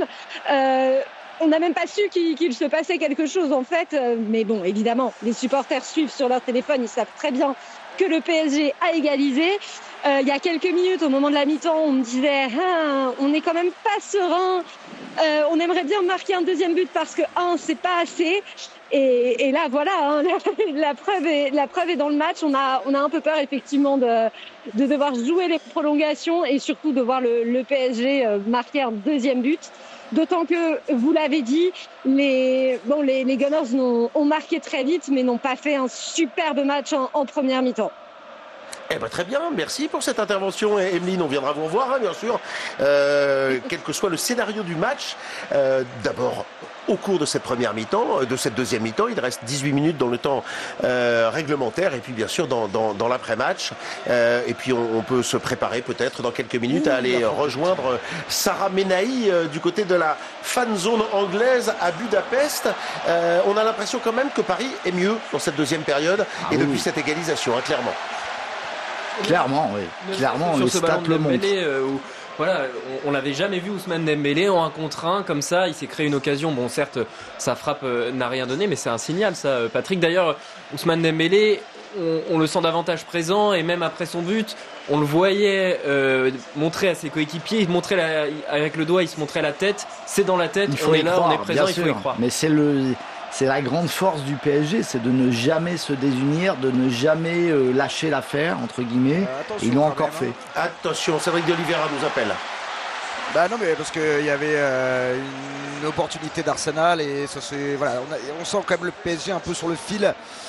On n'a même pas su qu'il se passait quelque chose en fait, mais bon, évidemment, les supporters suivent sur leur téléphone, ils savent très bien que le PSG a égalisé. Il y a quelques minutes, au moment de la mi-temps, on me disait on n'est quand même pas serein, on aimerait bien marquer un deuxième but parce que c'est pas assez. Et là, voilà, la preuve est dans le match. On a un peu peur effectivement de devoir jouer les prolongations et surtout de voir le PSG marquer un deuxième but. D'autant que, vous l'avez dit, les Gunners ont marqué très vite, mais n'ont pas fait un superbe match en première mi-temps. Eh ben, très bien, merci pour cette intervention, Emeline. On viendra vous revoir, bien sûr, quel que soit le scénario du match. D'abord, au cours de cette première mi-temps, de cette deuxième mi-temps, il reste 18 minutes dans le temps réglementaire et puis bien sûr dans l'après-match. Et puis on peut se préparer peut-être dans quelques minutes à aller rejoindre Sarah Menahi du côté de la fan zone anglaise à Budapest. On a l'impression quand même que Paris est mieux dans cette deuxième période et depuis cette égalisation, clairement. Clairement, oui. Clairement, sur les ce stats ballon de le montrent. Dembélé, voilà, on l'avait jamais vu Ousmane Dembélé en 1 contre 1 comme ça. Il s'est créé une occasion. Bon, certes, sa frappe n'a rien donné, mais c'est un signal, ça, Patrick. D'ailleurs, Ousmane Dembélé, on le sent davantage présent et même après son but, on le voyait montrer à ses coéquipiers. Il montrait avec le doigt, il se montrait la tête. C'est dans la tête. On est là, croire, on est présent. Il faut y croire. Mais c'est la grande force du PSG, c'est de ne jamais se désunir, de ne jamais lâcher l'affaire, entre guillemets. Ils l'ont encore fait. Attention, Cédric de Oliveira nous appelle. Non, mais parce qu'il y avait une opportunité d'Arsenal et ça c'est voilà, on sent quand même le PSG un peu sur le fil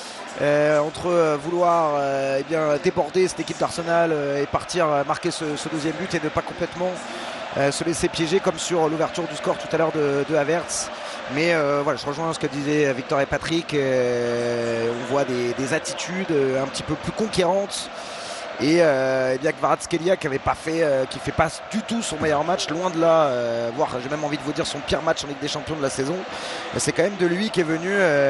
entre vouloir déborder cette équipe d'Arsenal et partir marquer ce deuxième but et ne pas complètement se laisser piéger comme sur l'ouverture du score tout à l'heure de Havertz. Mais voilà, je rejoins ce que disaient Victor et Patrick. On voit des attitudes un petit peu plus conquérantes. Et bien que Kvaratskhelia qui fait pas du tout son meilleur match, loin de là, voire j'ai même envie de vous dire son pire match en Ligue des Champions de la saison, c'est quand même de lui qu'est venue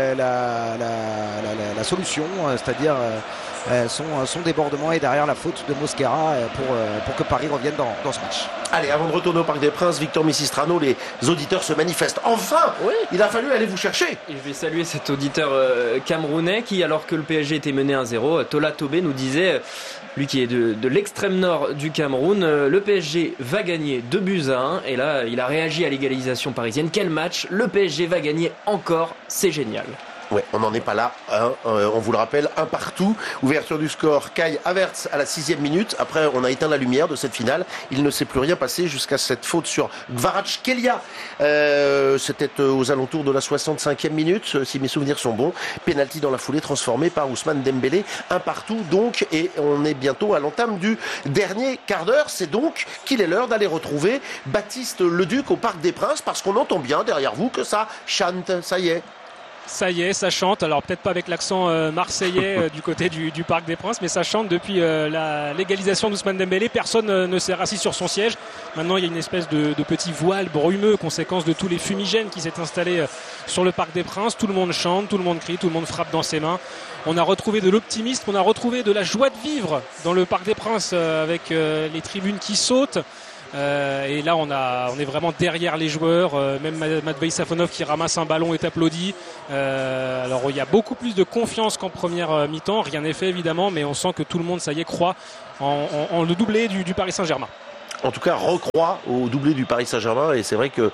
la solution, c'est-à-dire son débordement et derrière la faute de Mosquera pour que Paris revienne dans ce match. Allez, avant de retourner au Parc des Princes, Victor Missistrano, les auditeurs se manifestent. Enfin, oui. Il a fallu aller vous chercher. Et je vais saluer cet auditeur camerounais qui, alors que le PSG était mené 1-0, Tola Tobé nous disait, lui qui est de l'extrême nord du Cameroun, le PSG va gagner 2-1. Et là, il a réagi à l'égalisation parisienne. Quel match! Le PSG va gagner encore, c'est génial. Ouais, on n'en est pas là, on vous le rappelle, 1 partout, ouverture du score, Kai Havertz à la 6e minute, après on a éteint la lumière de cette finale, il ne s'est plus rien passé jusqu'à cette faute sur Kvaratskhelia, c'était aux alentours de la 65e minute, si mes souvenirs sont bons, penalty dans la foulée transformé par Ousmane Dembélé, 1 partout donc, et on est bientôt à l'entame du dernier quart d'heure, c'est donc qu'il est l'heure d'aller retrouver Baptiste Leduc au Parc des Princes, parce qu'on entend bien derrière vous que ça chante, ça y est. Ça y est, ça chante. Alors peut-être pas avec l'accent marseillais du côté du Parc des Princes, mais ça chante depuis l'égalisation d'Ousmane Dembélé. Personne ne s'est rassis sur son siège. Maintenant, il y a une espèce de petit voile brumeux, conséquence de tous les fumigènes qui s'est installé sur le Parc des Princes. Tout le monde chante, tout le monde crie, tout le monde frappe dans ses mains. On a retrouvé de l'optimisme, on a retrouvé de la joie de vivre dans le Parc des Princes avec les tribunes qui sautent. Et là on est vraiment derrière les joueurs, même Matvei Safonov qui ramasse un ballon est applaudi. Alors il y a beaucoup plus de confiance qu'en première mi-temps, rien n'est fait évidemment, mais on sent que tout le monde ça y est croit en le doublé du Paris Saint-Germain. En tout cas, recroit au doublé du Paris Saint-Germain, et c'est vrai que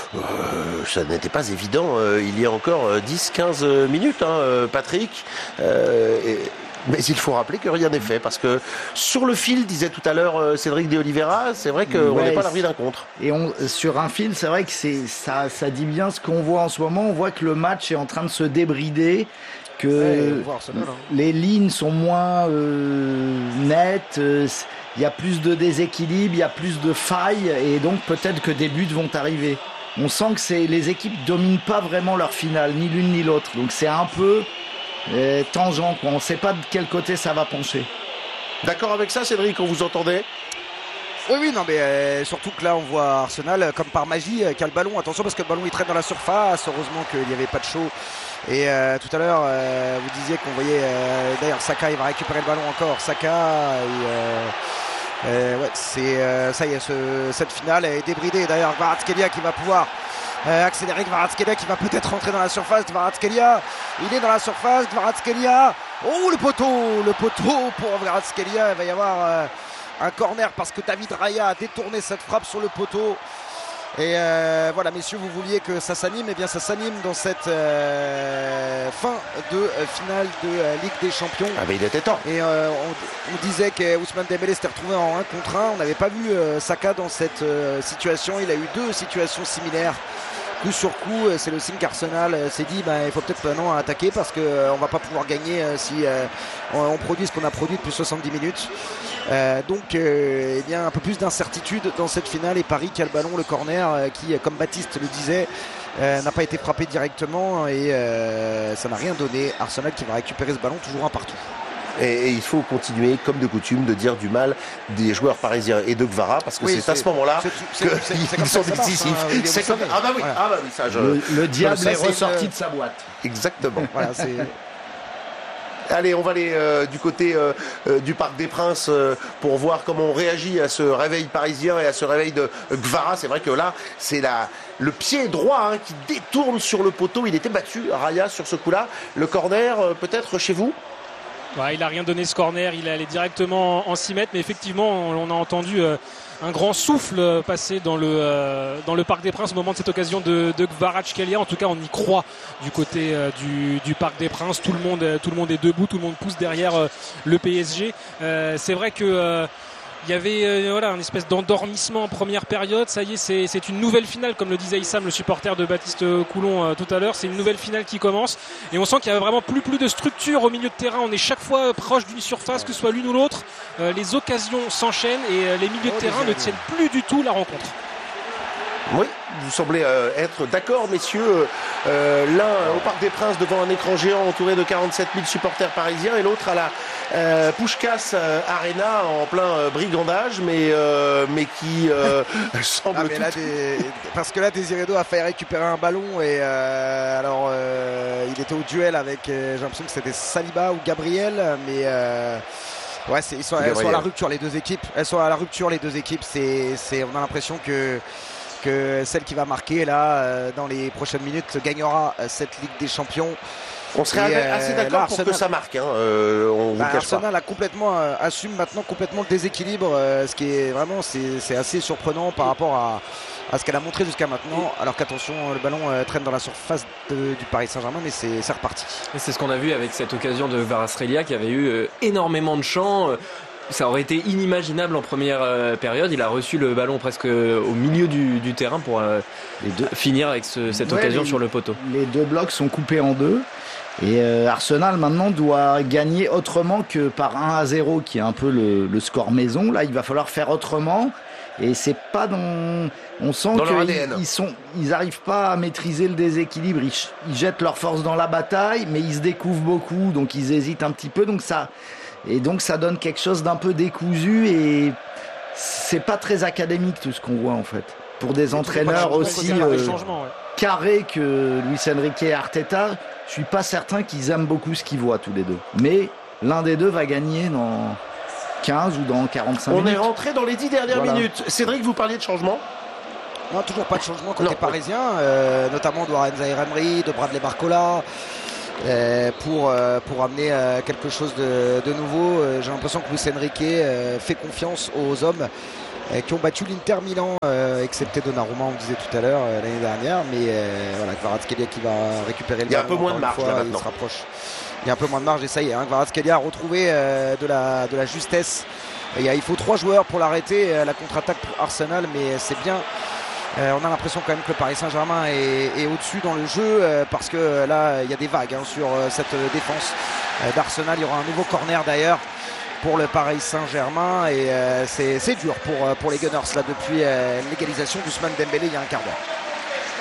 ça n'était pas évident il y a encore 10-15 minutes, Patrick. Mais il faut rappeler que rien n'est fait, parce que sur le fil, disait tout à l'heure Cédric de Oliveira, c'est vrai qu'on n'est pas à l'abri d'un contre. Et sur un fil, c'est vrai que ça dit bien ce qu'on voit en ce moment. On voit que le match est en train de se débrider, que les lignes sont moins nettes, il y a plus de déséquilibre, il y a plus de failles, et donc peut-être que des buts vont arriver. On sent que les équipes dominent pas vraiment leur finale, ni l'une ni l'autre. Donc c'est un peu tangent, quoi. On ne sait pas de quel côté ça va pencher. D'accord avec ça, Cédric, on vous entendait? Oui, non, mais surtout que là on voit Arsenal comme par magie qui a le ballon. Attention parce que le ballon il traîne dans la surface. Heureusement qu'il n'y avait pas de show Et tout à l'heure, vous disiez qu'on voyait d'ailleurs Saka, il va récupérer le ballon encore. Saka, ouais, ça y est, cette finale est débridée. D'ailleurs, Kvaratskhelia qui va pouvoir accélérer. Kvaratskhelia qui va peut-être rentrer dans la surface. Kvaratskhelia, il est dans la surface. Kvaratskhelia, oh le poteau pour Kvaratskhelia. Il va y avoir un corner parce que David Raya a détourné cette frappe sur le poteau. Et voilà, messieurs, vous vouliez que ça s'anime, et bien ça s'anime dans cette fin de finale de Ligue des Champions. Ah mais il était temps. Et on disait qu'Ousmane Dembélé s'était retrouvé en 1 contre 1. On n'avait pas vu Saka dans cette situation. Il a eu 2 situations similaires. Coup sur coup, c'est le signe qu'Arsenal s'est dit il faut peut-être maintenant attaquer parce qu'on ne va pas pouvoir gagner si on produit ce qu'on a produit depuis 70 minutes. Donc eh bien, un peu plus d'incertitude dans cette finale, et Paris qui a le ballon, le corner qui, comme Baptiste le disait, n'a pas été frappé directement, et ça n'a rien donné. Arsenal qui va récupérer ce ballon, toujours un partout. Et il faut continuer, comme de coutume, de dire du mal des joueurs parisiens et de Kvara, parce que c'est à ce moment-là qu'ils sont décisifs. Ah bah oui, ça le diable est ressorti de sa boîte. Exactement. Voilà, allez, on va aller du côté du Parc des Princes pour voir comment on réagit à ce réveil parisien et à ce réveil de Kvara. C'est vrai que là, c'est le pied droit qui détourne sur le poteau. Il était battu, Raya, sur ce coup-là. Le corner, peut-être chez vous? Il n'a rien donné ce corner, il est allé directement en 6 mètres, mais effectivement on a entendu un grand souffle passer dans le Parc des Princes au moment de cette occasion de Kvaratskhelia. En tout cas on y croit du côté du Parc des Princes, tout le monde est debout, tout le monde pousse derrière le PSG. C'est vrai que il y avait un espèce d'endormissement en première période. Ça y est, c'est une nouvelle finale, comme le disait Issam, le supporter de Baptiste Coulon tout à l'heure. C'est une nouvelle finale qui commence, et on sent qu'il y a vraiment plus de structure au milieu de terrain. On est chaque fois proche d'une surface, que ce soit l'une ou l'autre. Les occasions s'enchaînent et les milieux de terrain ne tiennent plus du tout la rencontre. Oui, vous semblez être d'accord, messieurs. L'un au Parc des Princes devant un écran géant entouré de 47 000 supporters parisiens, et l'autre à la Puskás Arena en plein brigandage, mais qui semble parce que là Desiredo a failli récupérer un ballon, et alors il était au duel avec, j'ai l'impression que c'était Saliba ou Gabriel, mais ouais, elles sont à la rupture, les deux équipes. Elles sont à la rupture, les deux équipes. On a l'impression que celle qui va marquer là dans les prochaines minutes gagnera cette Ligue des Champions. On serait assez d'accord pour que ça marque. Arsenal a complètement assume maintenant complètement le déséquilibre, ce qui est vraiment c'est assez surprenant par rapport à ce qu'elle a montré jusqu'à maintenant. Alors qu'attention, le ballon traîne dans la surface du Paris Saint-Germain, mais c'est reparti. Et c'est ce qu'on a vu avec cette occasion de Kvaratskhelia qui avait eu énormément de champs. Ça aurait été inimaginable en première période. Il a reçu le ballon presque au milieu du terrain pour finir avec cette occasion sur le poteau. Les 2 blocs sont coupés en 2. Et Arsenal maintenant doit gagner autrement que par 1-0 qui est un peu le score maison. Là, il va falloir faire autrement. Et c'est pas dans... On sent qu'ils arrivent pas à maîtriser le déséquilibre. Ils jettent leur force dans la bataille, mais ils se découvrent beaucoup, donc ils hésitent un petit peu. Donc ça donne quelque chose d'un peu décousu, et c'est pas très académique tout ce qu'on voit en fait. Pour des entraîneurs aussi carrés que Luis Enrique et Arteta, je suis pas certain qu'ils aiment beaucoup ce qu'ils voient tous les deux. Mais l'un des deux va gagner dans 15 ou dans 45 minutes. On est rentré dans les 10 dernières minutes. Cédric, vous parliez de changement? Non, toujours pas de changement côté parisien, notamment de Warren Zaïre-Emery, de Bradley Barcola. Pour amener quelque chose de nouveau. J'ai l'impression que Luis Enrique fait confiance aux hommes qui ont battu l'Inter Milan, excepté Donnarumma, on le disait tout à l'heure, l'année dernière, mais voilà, Kvaratskhelia qui va récupérer le ballon. Il y a un peu moins de marge là maintenant. Il se rapproche. Il y a un peu moins de marge, et ça y est, Kvaratskhelia a retrouvé de la justesse. Il faut 3 joueurs pour l'arrêter, la contre-attaque pour Arsenal, mais c'est bien. On a l'impression quand même que le Paris Saint-Germain est au-dessus dans le jeu, parce que là il y a des vagues sur cette défense d'Arsenal. Il y aura un nouveau corner d'ailleurs pour le Paris Saint-Germain, et c'est dur pour les Gunners là depuis l'égalisation d'Ousmane Dembélé il y a un quart d'heure.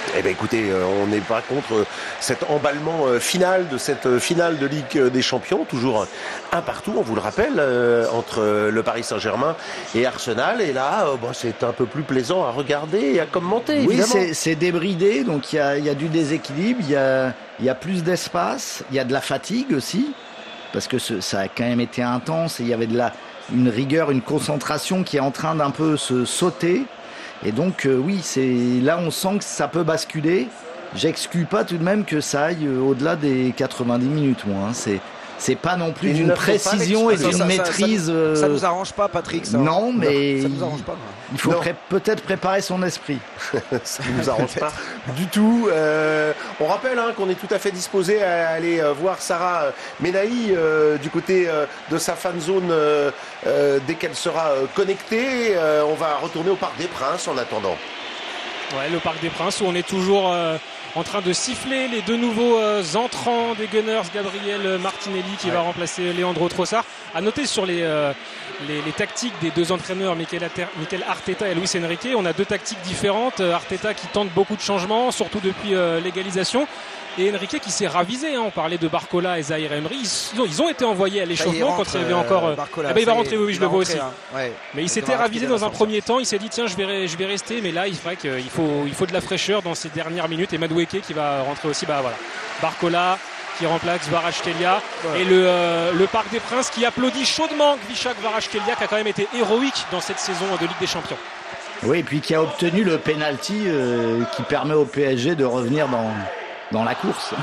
Eh bien écoutez, on n'est pas contre cet emballement final de cette finale de Ligue des Champions, toujours un partout, on vous le rappelle, entre le Paris Saint-Germain et Arsenal. Et là, c'est un peu plus plaisant à regarder et à commenter, évidemment. Oui, c'est débridé, donc il y a du déséquilibre, il y a plus d'espace, il y a de la fatigue aussi, parce que ça a quand même été intense et il y avait une rigueur, une concentration qui est en train d'un peu se sauter. Et donc là on sent que ça peut basculer. J'exclus pas tout de même que ça aille au-delà des 90 minutes, moi. C'est pas non plus d'une précision et d'une maîtrise. Ça nous arrange pas, Patrick. Ça. Non, mais ça nous arrange pas. Il faut peut-être préparer son esprit. Ça nous arrange pas du tout. On rappelle qu'on est tout à fait disposé à aller voir Sarah Menahi du côté de sa fan zone dès qu'elle sera connectée. On va retourner au Parc des Princes en attendant. Ouais, le Parc des Princes où on est toujours en train de siffler les deux nouveaux entrants des Gunners, Gabriel Martinelli qui va remplacer Leandro Trossard. À noter sur les tactiques des deux entraîneurs, Mikel Arteta et Luis Enrique, on a deux tactiques différentes. Arteta qui tente beaucoup de changements, surtout depuis l'égalisation. Et Enrique qui s'est ravisé, on parlait de Barcola et Zahir Emery, ils ont été envoyés à l'échauffement quand il y avait encore... il va rentrer, oui, je le vois aussi. Ouais. Mais il s'était ravisé dans un premier temps, il s'est dit tiens je vais rester, mais là il faudrait qu'il faut de la fraîcheur dans ces dernières minutes. Et Madueke qui va rentrer aussi, Barcola qui remplace Kvaratskhelia et le Parc des Princes qui applaudit chaudement Kvicha Kvaratskhelia qui a quand même été héroïque dans cette saison de Ligue des Champions. Oui, et puis qui a obtenu le penalty qui permet au PSG de revenir dans la course.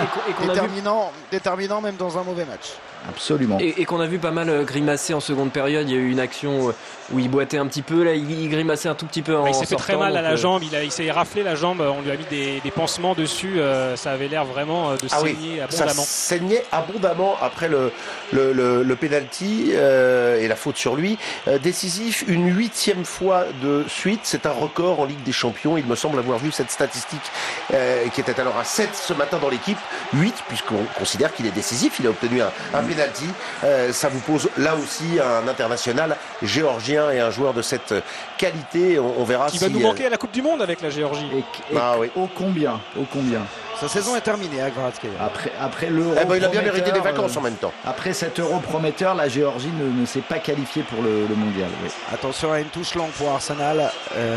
Déterminant même dans un mauvais match. Absolument. Et qu'on a vu pas mal grimacer en seconde période. Il y a eu une action où il boitait un petit peu. Là, il grimaçait un tout petit peu en sortant. Il s'est fait très mal à la jambe. Il s'est raflé la jambe. On lui a mis des pansements dessus. Ça avait l'air vraiment de saigner abondamment. Ça saignait abondamment après le penalty et la faute sur lui. Décisif, une 8e fois de suite. C'est un record en Ligue des Champions. Il me semble avoir vu cette statistique qui était alors à 7 ce matin dans l'équipe. 8, puisqu'on considère qu'il est décisif. Il a obtenu un penalty. Ça vous pose là aussi un international géorgien et un joueur de cette qualité. On verra qui va nous manquer à la Coupe du Monde avec la Géorgie. Ô combien. Sa saison est terminée à Kvaratskhelia. Après l'Euro. Il a bien mérité des vacances en même temps. Après cet Euro prometteur, la Géorgie ne s'est pas qualifiée pour le mondial. Oui. Attention à une touche longue pour Arsenal.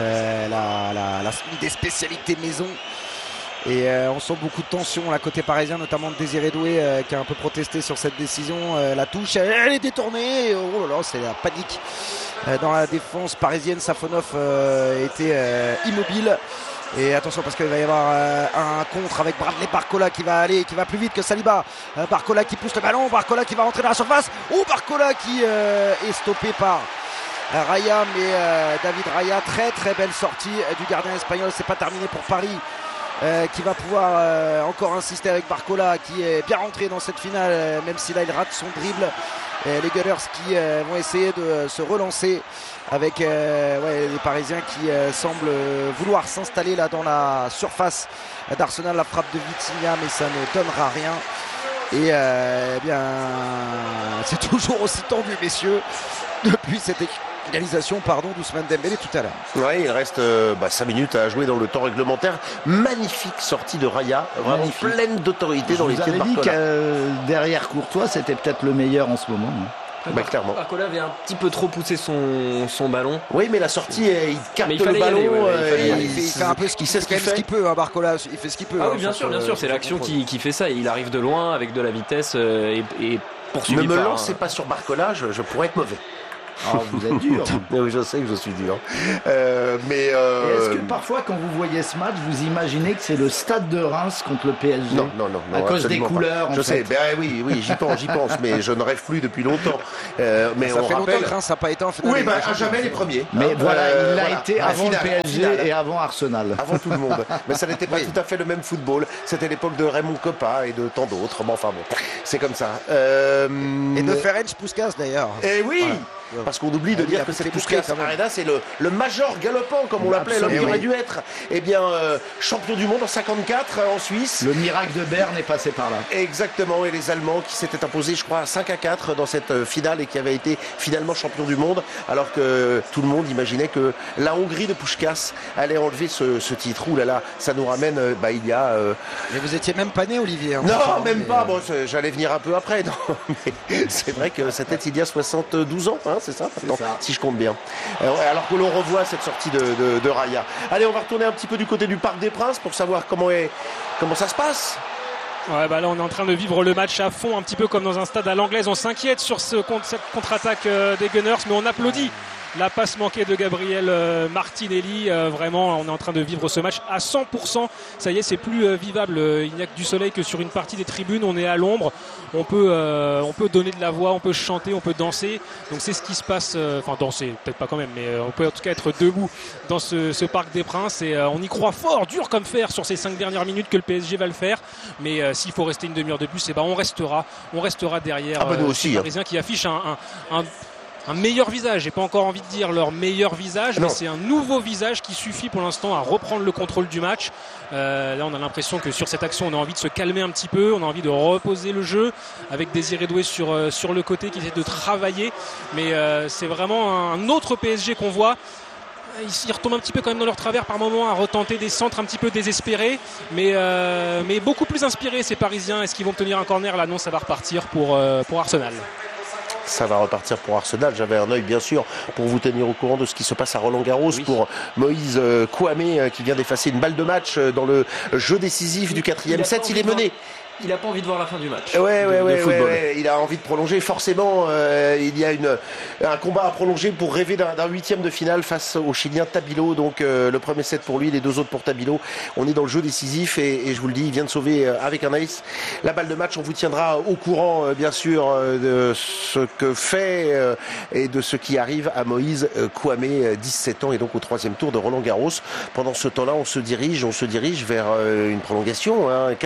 Des spécialités maison. Et on sent beaucoup de tension là côté parisien, notamment de Désiré Doué qui a un peu protesté sur cette décision. La touche, elle est détournée. Oh là là, c'est la panique dans la défense parisienne. Safonov était immobile. Et attention parce qu'il va y avoir un contre avec Bradley Barcola qui va plus vite que Saliba. Barcola qui pousse le ballon, Barcola qui va rentrer dans la surface. Barcola qui est stoppé par Raya, mais David Raya, très très belle sortie du gardien espagnol. C'est pas terminé pour Paris. Qui va pouvoir encore insister avec Barcola qui est bien rentré dans cette finale même si là il rate son dribble. Les Gunners qui vont essayer de se relancer avec les Parisiens qui semblent vouloir s'installer là dans la surface d'Arsenal. La frappe de Vitinha, mais ça ne donnera rien. Et c'est toujours aussi tendu, messieurs, depuis cette égalisation d'Ousmane Dembélé tout à l'heure. Oui, il reste 5 minutes à jouer dans le temps réglementaire. Magnifique sortie de Raya, vraiment pleine d'autorité dans les pieds de Barcola. Je vous avais dit que derrière Courtois, c'était peut-être le meilleur en ce moment. Clairement. Barcola avait un petit peu trop poussé son ballon. Oui, mais la sortie, il capte le ballon. Il fait un peu ce qu'il peut. Barcola, il fait ce qu'il peut. Oui, bien sûr. C'est l'action qui fait ça. Il arrive de loin avec de la vitesse et poursuivi par... Ne me lancez pas sur Barcola, je pourrais être mauvais. Vous êtes dur. Oui, je sais que je suis dur. Est-ce que parfois, quand vous voyez ce match, vous imaginez que c'est le stade de Reims contre le PSG? Non. À cause des couleurs. Je sais. Oui, j'y pense, mais je ne rêve plus depuis longtemps. Mais ça fait longtemps que Reims n'a pas été en finale. Oui, jamais les premiers. Mais il l'a été avant le PSG et avant Arsenal. Avant tout le monde. Mais ça n'était pas tout à fait le même football. C'était l'époque de Raymond Kopa et de tant d'autres. C'est comme ça. Et de Ferenc Puskas d'ailleurs. Et oui. parce qu'on oublie de dire que cette Puskás Arena, c'est le major galopant, comme on l'appelait, l'homme qui aurait dû être champion du monde en 54 en Suisse. Le miracle de Berne est passé par là. Exactement, et les Allemands qui s'étaient imposés, je crois, 5-4 dans cette finale et qui avaient été finalement champions du monde, alors que tout le monde imaginait que la Hongrie de Puskás allait enlever ce titre. Ouh là là, ça nous ramène il y a... Mais vous étiez même pas né, Olivier. Non, même pas. Bon, j'allais venir un peu après. Non, mais c'est vrai que c'était il y a 72 ans, c'est ça, si je compte bien. Alors que l'on revoit cette sortie de Raya. Allez, on va retourner un petit peu du côté du Parc des Princes pour savoir comment ça se passe. Ouais, là on est en train de vivre le match à fond, un petit peu comme dans un stade à l'anglaise. On s'inquiète sur cette contre-attaque des Gunners, mais on applaudit la passe manquée de Gabriel Martinelli. Vraiment, on est en train de vivre ce match à 100%. Ça y est, c'est plus vivable. Il n'y a que du soleil que sur une partie des tribunes. On est à l'ombre. On peut donner de la voix, on peut chanter, on peut danser. Donc c'est ce qui se passe. Enfin, danser, peut-être pas quand même, mais on peut en tout cas être debout dans ce Parc des Princes. Et on y croit fort, dur comme fer, sur ces 5 dernières minutes que le PSG va le faire. Mais s'il faut rester une demi-heure de plus, on restera derrière les Parisiens qui affichent un meilleur visage. J'ai pas encore envie de dire leur meilleur visage, mais c'est un nouveau visage qui suffit pour l'instant à reprendre le contrôle du match. Là, on a l'impression que sur cette action, on a envie de se calmer un petit peu, on a envie de reposer le jeu avec Désiré Doué sur le côté qui essaie de travailler. Mais c'est vraiment un autre PSG qu'on voit. Ils retombent un petit peu quand même dans leur travers par moment à retenter des centres un petit peu désespérés, mais beaucoup plus inspirés ces Parisiens. Est-ce qu'ils vont tenir un corner là? Non, ça va repartir pour Arsenal. Ça va repartir pour Arsenal. J'avais un œil bien sûr pour vous tenir au courant de ce qui se passe à Roland-Garros pour Moïse Kouamé qui vient d'effacer une balle de match dans le jeu décisif du 4e set. Il est mené. Il n'a pas envie de voir la fin du match. Ouais. Il a envie de prolonger. Forcément, il y a un combat à prolonger pour rêver d'un 8e de finale face au Chilien Tabilo. Donc le premier set pour lui, les 2 autres pour Tabilo. On est dans le jeu décisif et je vous le dis, il vient de sauver avec un ace la balle de match. On vous tiendra au courant, bien sûr, de ce que fait et de ce qui arrive à Moïse Kouamé, 17 ans, et donc au 3e tour de Roland-Garros. Pendant ce temps-là, on se dirige vers une prolongation.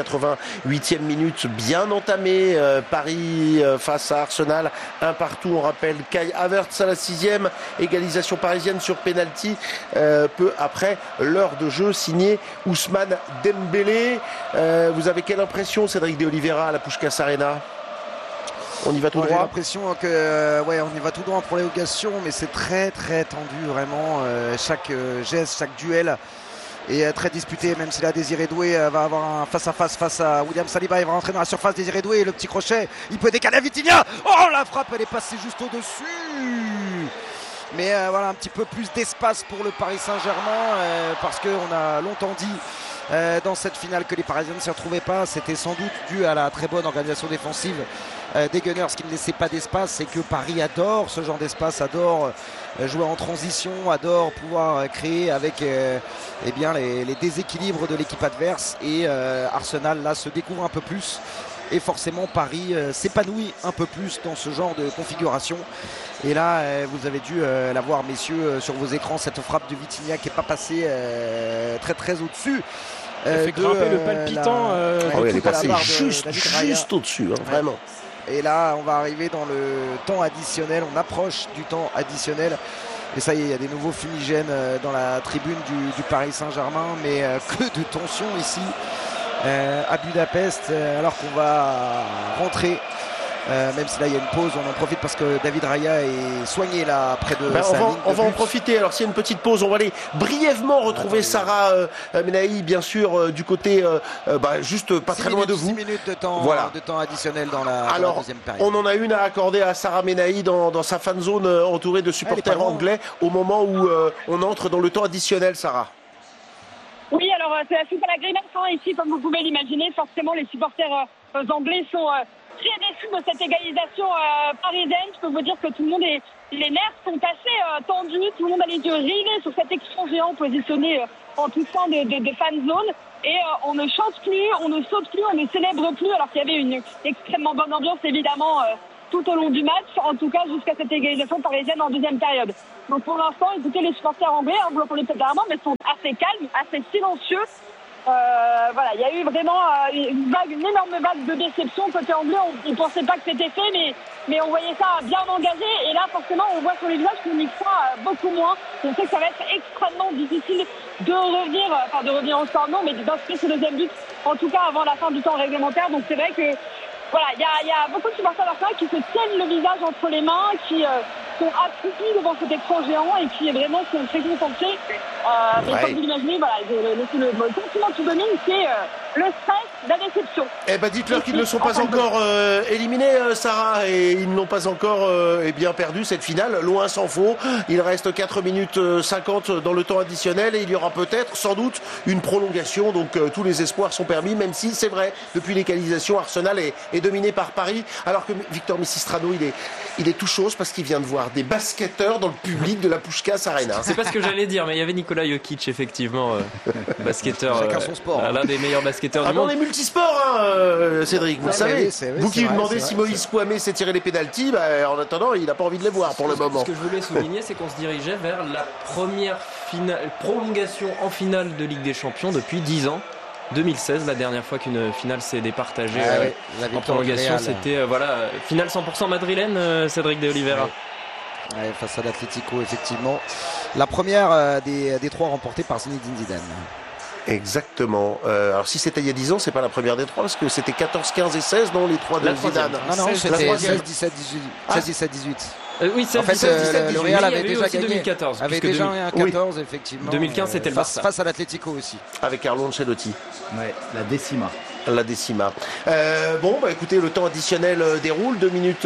88e minute bien entamée. Paris face à Arsenal, 1 partout. On rappelle Kai Havertz à la 6e, égalisation parisienne sur penalty peu après l'heure de jeu, signé Ousmane Dembélé. Vous avez quelle impression, Cédric de Oliveira, à la Puskás Arena? On y va tout droit. J'ai l'impression que on y va tout droit en prolongation, mais c'est très très tendu vraiment. Chaque geste, chaque duel est très disputé, même si là Désiré Doué va avoir un face-à-face face à William Saliba. Il va rentrer dans la surface. Désiré Doué, le petit crochet, il peut décaler à Vitinha. Oh, la frappe, elle est passée juste au-dessus. Mais un petit peu plus d'espace pour le Paris Saint-Germain, parce qu'on a longtemps dit dans cette finale que les Parisiens ne s'y retrouvaient pas. C'était sans doute dû à la très bonne organisation défensive des Gunners qui ne laissaient pas d'espace, et que Paris adore ce genre d'espace, adore jouer en transition, adore pouvoir créer avec les déséquilibres de l'équipe adverse. Et Arsenal là se découvre un peu plus, et forcément Paris s'épanouit un peu plus dans ce genre de configuration. Et là vous avez dû la voir, messieurs, sur vos écrans, cette frappe de Vitinha qui n'est pas passée très très au-dessus. Elle fait grimper le palpitant. Elle est passée juste au-dessus, vraiment. Et là, on va arriver dans le temps additionnel. On approche du temps additionnel. Et ça y est, il y a des nouveaux fumigènes dans la tribune du Paris Saint-Germain. Mais que de tension ici à Budapest, alors qu'on va rentrer. Même si là il y a une pause, on en profite parce que David Raya est soigné là près de sa ligne. On va en profiter. Alors s'il y a une petite pause, on va aller brièvement retrouver Sarah Menahi, bien sûr, du côté juste pas très loin de vous. 6 minutes de temps, de temps additionnel dans la deuxième période. On en a une à accorder à Sarah Menahi dans sa fan zone entourée de supporters anglais au moment où on entre dans le temps additionnel, Sarah. Oui, alors c'est la suite à la grimace ici, comme vous pouvez l'imaginer. Forcément, les supporters anglais sont très déçus de cette égalisation parisienne. Je peux vous dire que tout le monde les nerfs sont assez tendus. Tout le monde a les yeux rivés sur cet écran géant positionné en tout sein de fan zone. Et on ne chante plus, on ne saute plus, on ne célèbre plus, alors qu'il y avait une extrêmement bonne ambiance évidemment tout au long du match, en tout cas jusqu'à cette égalisation parisienne en deuxième période. Donc pour l'instant, écoutez, les supporters anglais, vous l'entendez peut-être rarement, mais sont assez calmes, assez silencieux. il y a eu vraiment une énorme vague de déception côté anglais. On ne pensait pas que c'était fait, mais on voyait ça bien engagé. Et là, forcément, on voit sur les visages qu'on y croit beaucoup moins. On sait que ça va être extrêmement difficile de revenir en score, non, mais d'inscrire ce deuxième but, en tout cas avant la fin du temps réglementaire. Donc c'est vrai que il y a beaucoup de supporters d'Arsenal qui se tiennent le visage entre les mains, qui sont accroupis devant cet écran géant et qui vraiment sont très concentrés. Mais comme vous l'imaginez, le sentiment qui domine, c'est le stress, la déception. Dites-leur qu'ils ne sont pas encore éliminés, Sarah, et ils n'ont pas encore perdu cette finale, loin s'en faut. Il reste 4 minutes 50 dans le temps additionnel et il y aura peut-être, sans doute, une prolongation. Donc tous les espoirs sont permis, même si c'est vrai, depuis l'égalisation, Arsenal est dominé par Paris, alors que Victor Misistrano, il est tout chose parce qu'il vient de voir des basketteurs dans le public de la Puskás Arena. C'est pas ce que j'allais dire, mais il y avait Nikola Jokic, effectivement, basketteur, chacun son sport, l'un des meilleurs basketteurs du monde. On est multisports, Cédric, vous le savez. Vous qui lui demandez si Moïse Kouamé s'est tiré les pénaltys, en attendant, il n'a pas envie de les voir pour le moment. Ce que je voulais souligner, c'est qu'on se dirigeait vers la première prolongation en finale de Ligue des Champions depuis 10 ans. 2016, la dernière fois qu'une finale s'est départagée en prolongation, c'était finale 100% madrilène, Cédric de Oliveira. Face à l'Atlético, effectivement. La première des trois remportée par Zinedine Zidane. Exactement. Alors si c'était il y a 10 ans, c'est pas la première des trois, parce que c'était 14, 15 et 16, non, les trois de Zidane. Non, c'était 16, 17, 18. Oui, en fait, le Real avait déjà gagné. 2014. Avait déjà un 14, effectivement. 2015, c'était le Barça. Face à l'Atlético aussi. Avec Carlo Ancelotti. Ouais, la décima. Écoutez, le temps additionnel déroule, 2 minutes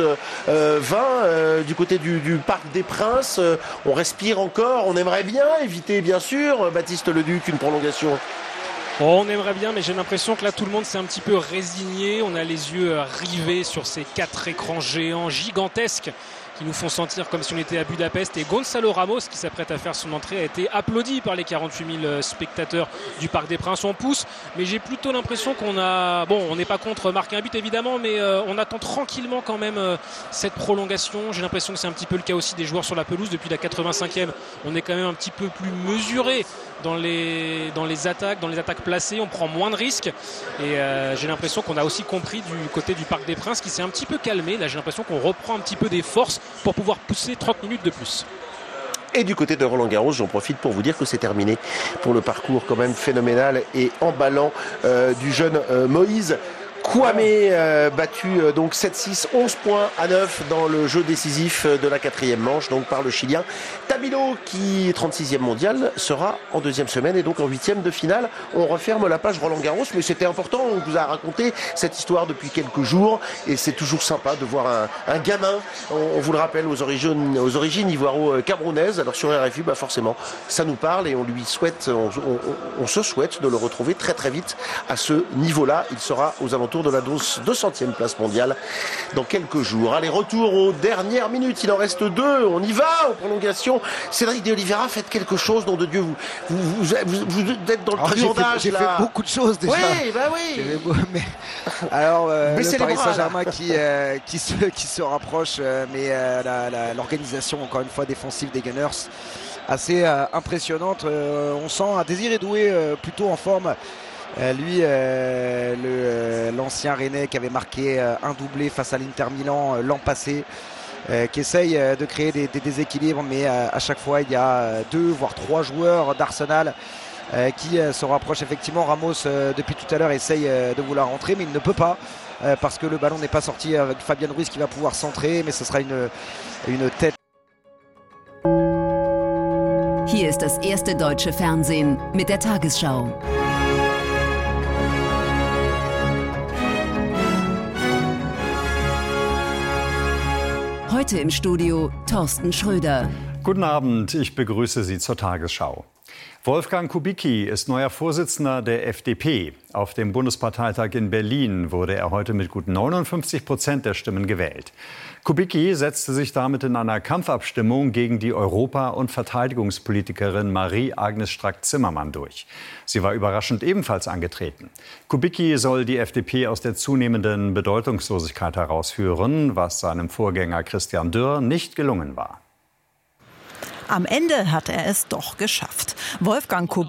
20 du côté du Parc des Princes. On respire encore, on aimerait bien éviter, bien sûr, Baptiste Leduc, une prolongation. On aimerait bien, mais j'ai l'impression que là tout le monde s'est un petit peu résigné. On a les yeux rivés sur ces 4 écrans géants gigantesques qui nous font sentir comme si on était à Budapest. Et Gonzalo Ramos, qui s'apprête à faire son entrée, a été applaudi par les 48 000 spectateurs du Parc des Princes. On pousse, mais j'ai plutôt l'impression qu'on a... Bon, on n'est pas contre marquer un but évidemment, mais on attend tranquillement quand même cette prolongation. J'ai l'impression que c'est un petit peu le cas aussi des joueurs sur la pelouse. Depuis la 85e, on est quand même un petit peu plus mesuré dans les attaques placées. On prend moins de risques. Et j'ai l'impression qu'on a aussi compris du côté du Parc des Princes qui s'est un petit peu calmé. Là, j'ai l'impression qu'on reprend un petit peu des forces pour pouvoir pousser 30 minutes de plus. Et du côté de Roland-Garros, j'en profite pour vous dire que c'est terminé pour le parcours quand même phénoménal et emballant du jeune Moïse Kouamé, battu donc 7-6, 11 points à 9 dans le jeu décisif de la 4e manche, donc par le Chilien Tabilo, qui 36e mondial, sera en 2e semaine et donc en 8e de finale. On referme la page Roland-Garros, mais c'était important, on vous a raconté cette histoire depuis quelques jours et c'est toujours sympa de voir un gamin, on vous le rappelle, aux origines ivoiro-camerounaises. Alors sur RFI, forcément, ça nous parle et on lui souhaite, on se souhaite de le retrouver très très vite à ce niveau-là. Il sera aux alentours de la 200e place mondiale dans quelques jours. Allez, retour aux dernières minutes, il en reste 2, on y va aux prolongations. Cédric de Oliveira, faites quelque chose, nom de Dieu, vous êtes dans le truandage. J'ai fait beaucoup de choses déjà. Oui. Alors le Paris Saint-Germain qui se rapproche, mais l'organisation encore une fois défensive des Gunners assez impressionnante. On sent un Désiré Doué plutôt en forme. Lui, l'ancien Rennais qui avait marqué un doublé face à l'Inter Milan l'an passé, qui essaye de créer des déséquilibres, mais à chaque fois il y a 2 voire 3 joueurs d'Arsenal qui se rapprochent effectivement. Ramos depuis tout à l'heure essaye de vouloir rentrer, mais il ne peut pas parce que le ballon n'est pas sorti, avec Fabian Ruiz qui va pouvoir centrer, mais ce sera une tête. Hier ist das erste deutsche Fernsehen mit der Tagesschau. Heute im Studio Thorsten Schröder. Guten Abend, ich begrüße Sie zur Tagesschau. Wolfgang Kubicki ist neuer Vorsitzender der FDP. Auf dem Bundesparteitag in Berlin wurde er heute mit gut 59% der Stimmen gewählt. Kubicki setzte sich damit in einer Kampfabstimmung gegen die Europa- und Verteidigungspolitikerin Marie-Agnes Strack-Zimmermann durch. Sie war überraschend ebenfalls angetreten. Kubicki soll die FDP aus der zunehmenden Bedeutungslosigkeit herausführen, was seinem Vorgänger Christian Dürr nicht gelungen war. Am Ende hat er es doch geschafft. Wolfgang Kubicki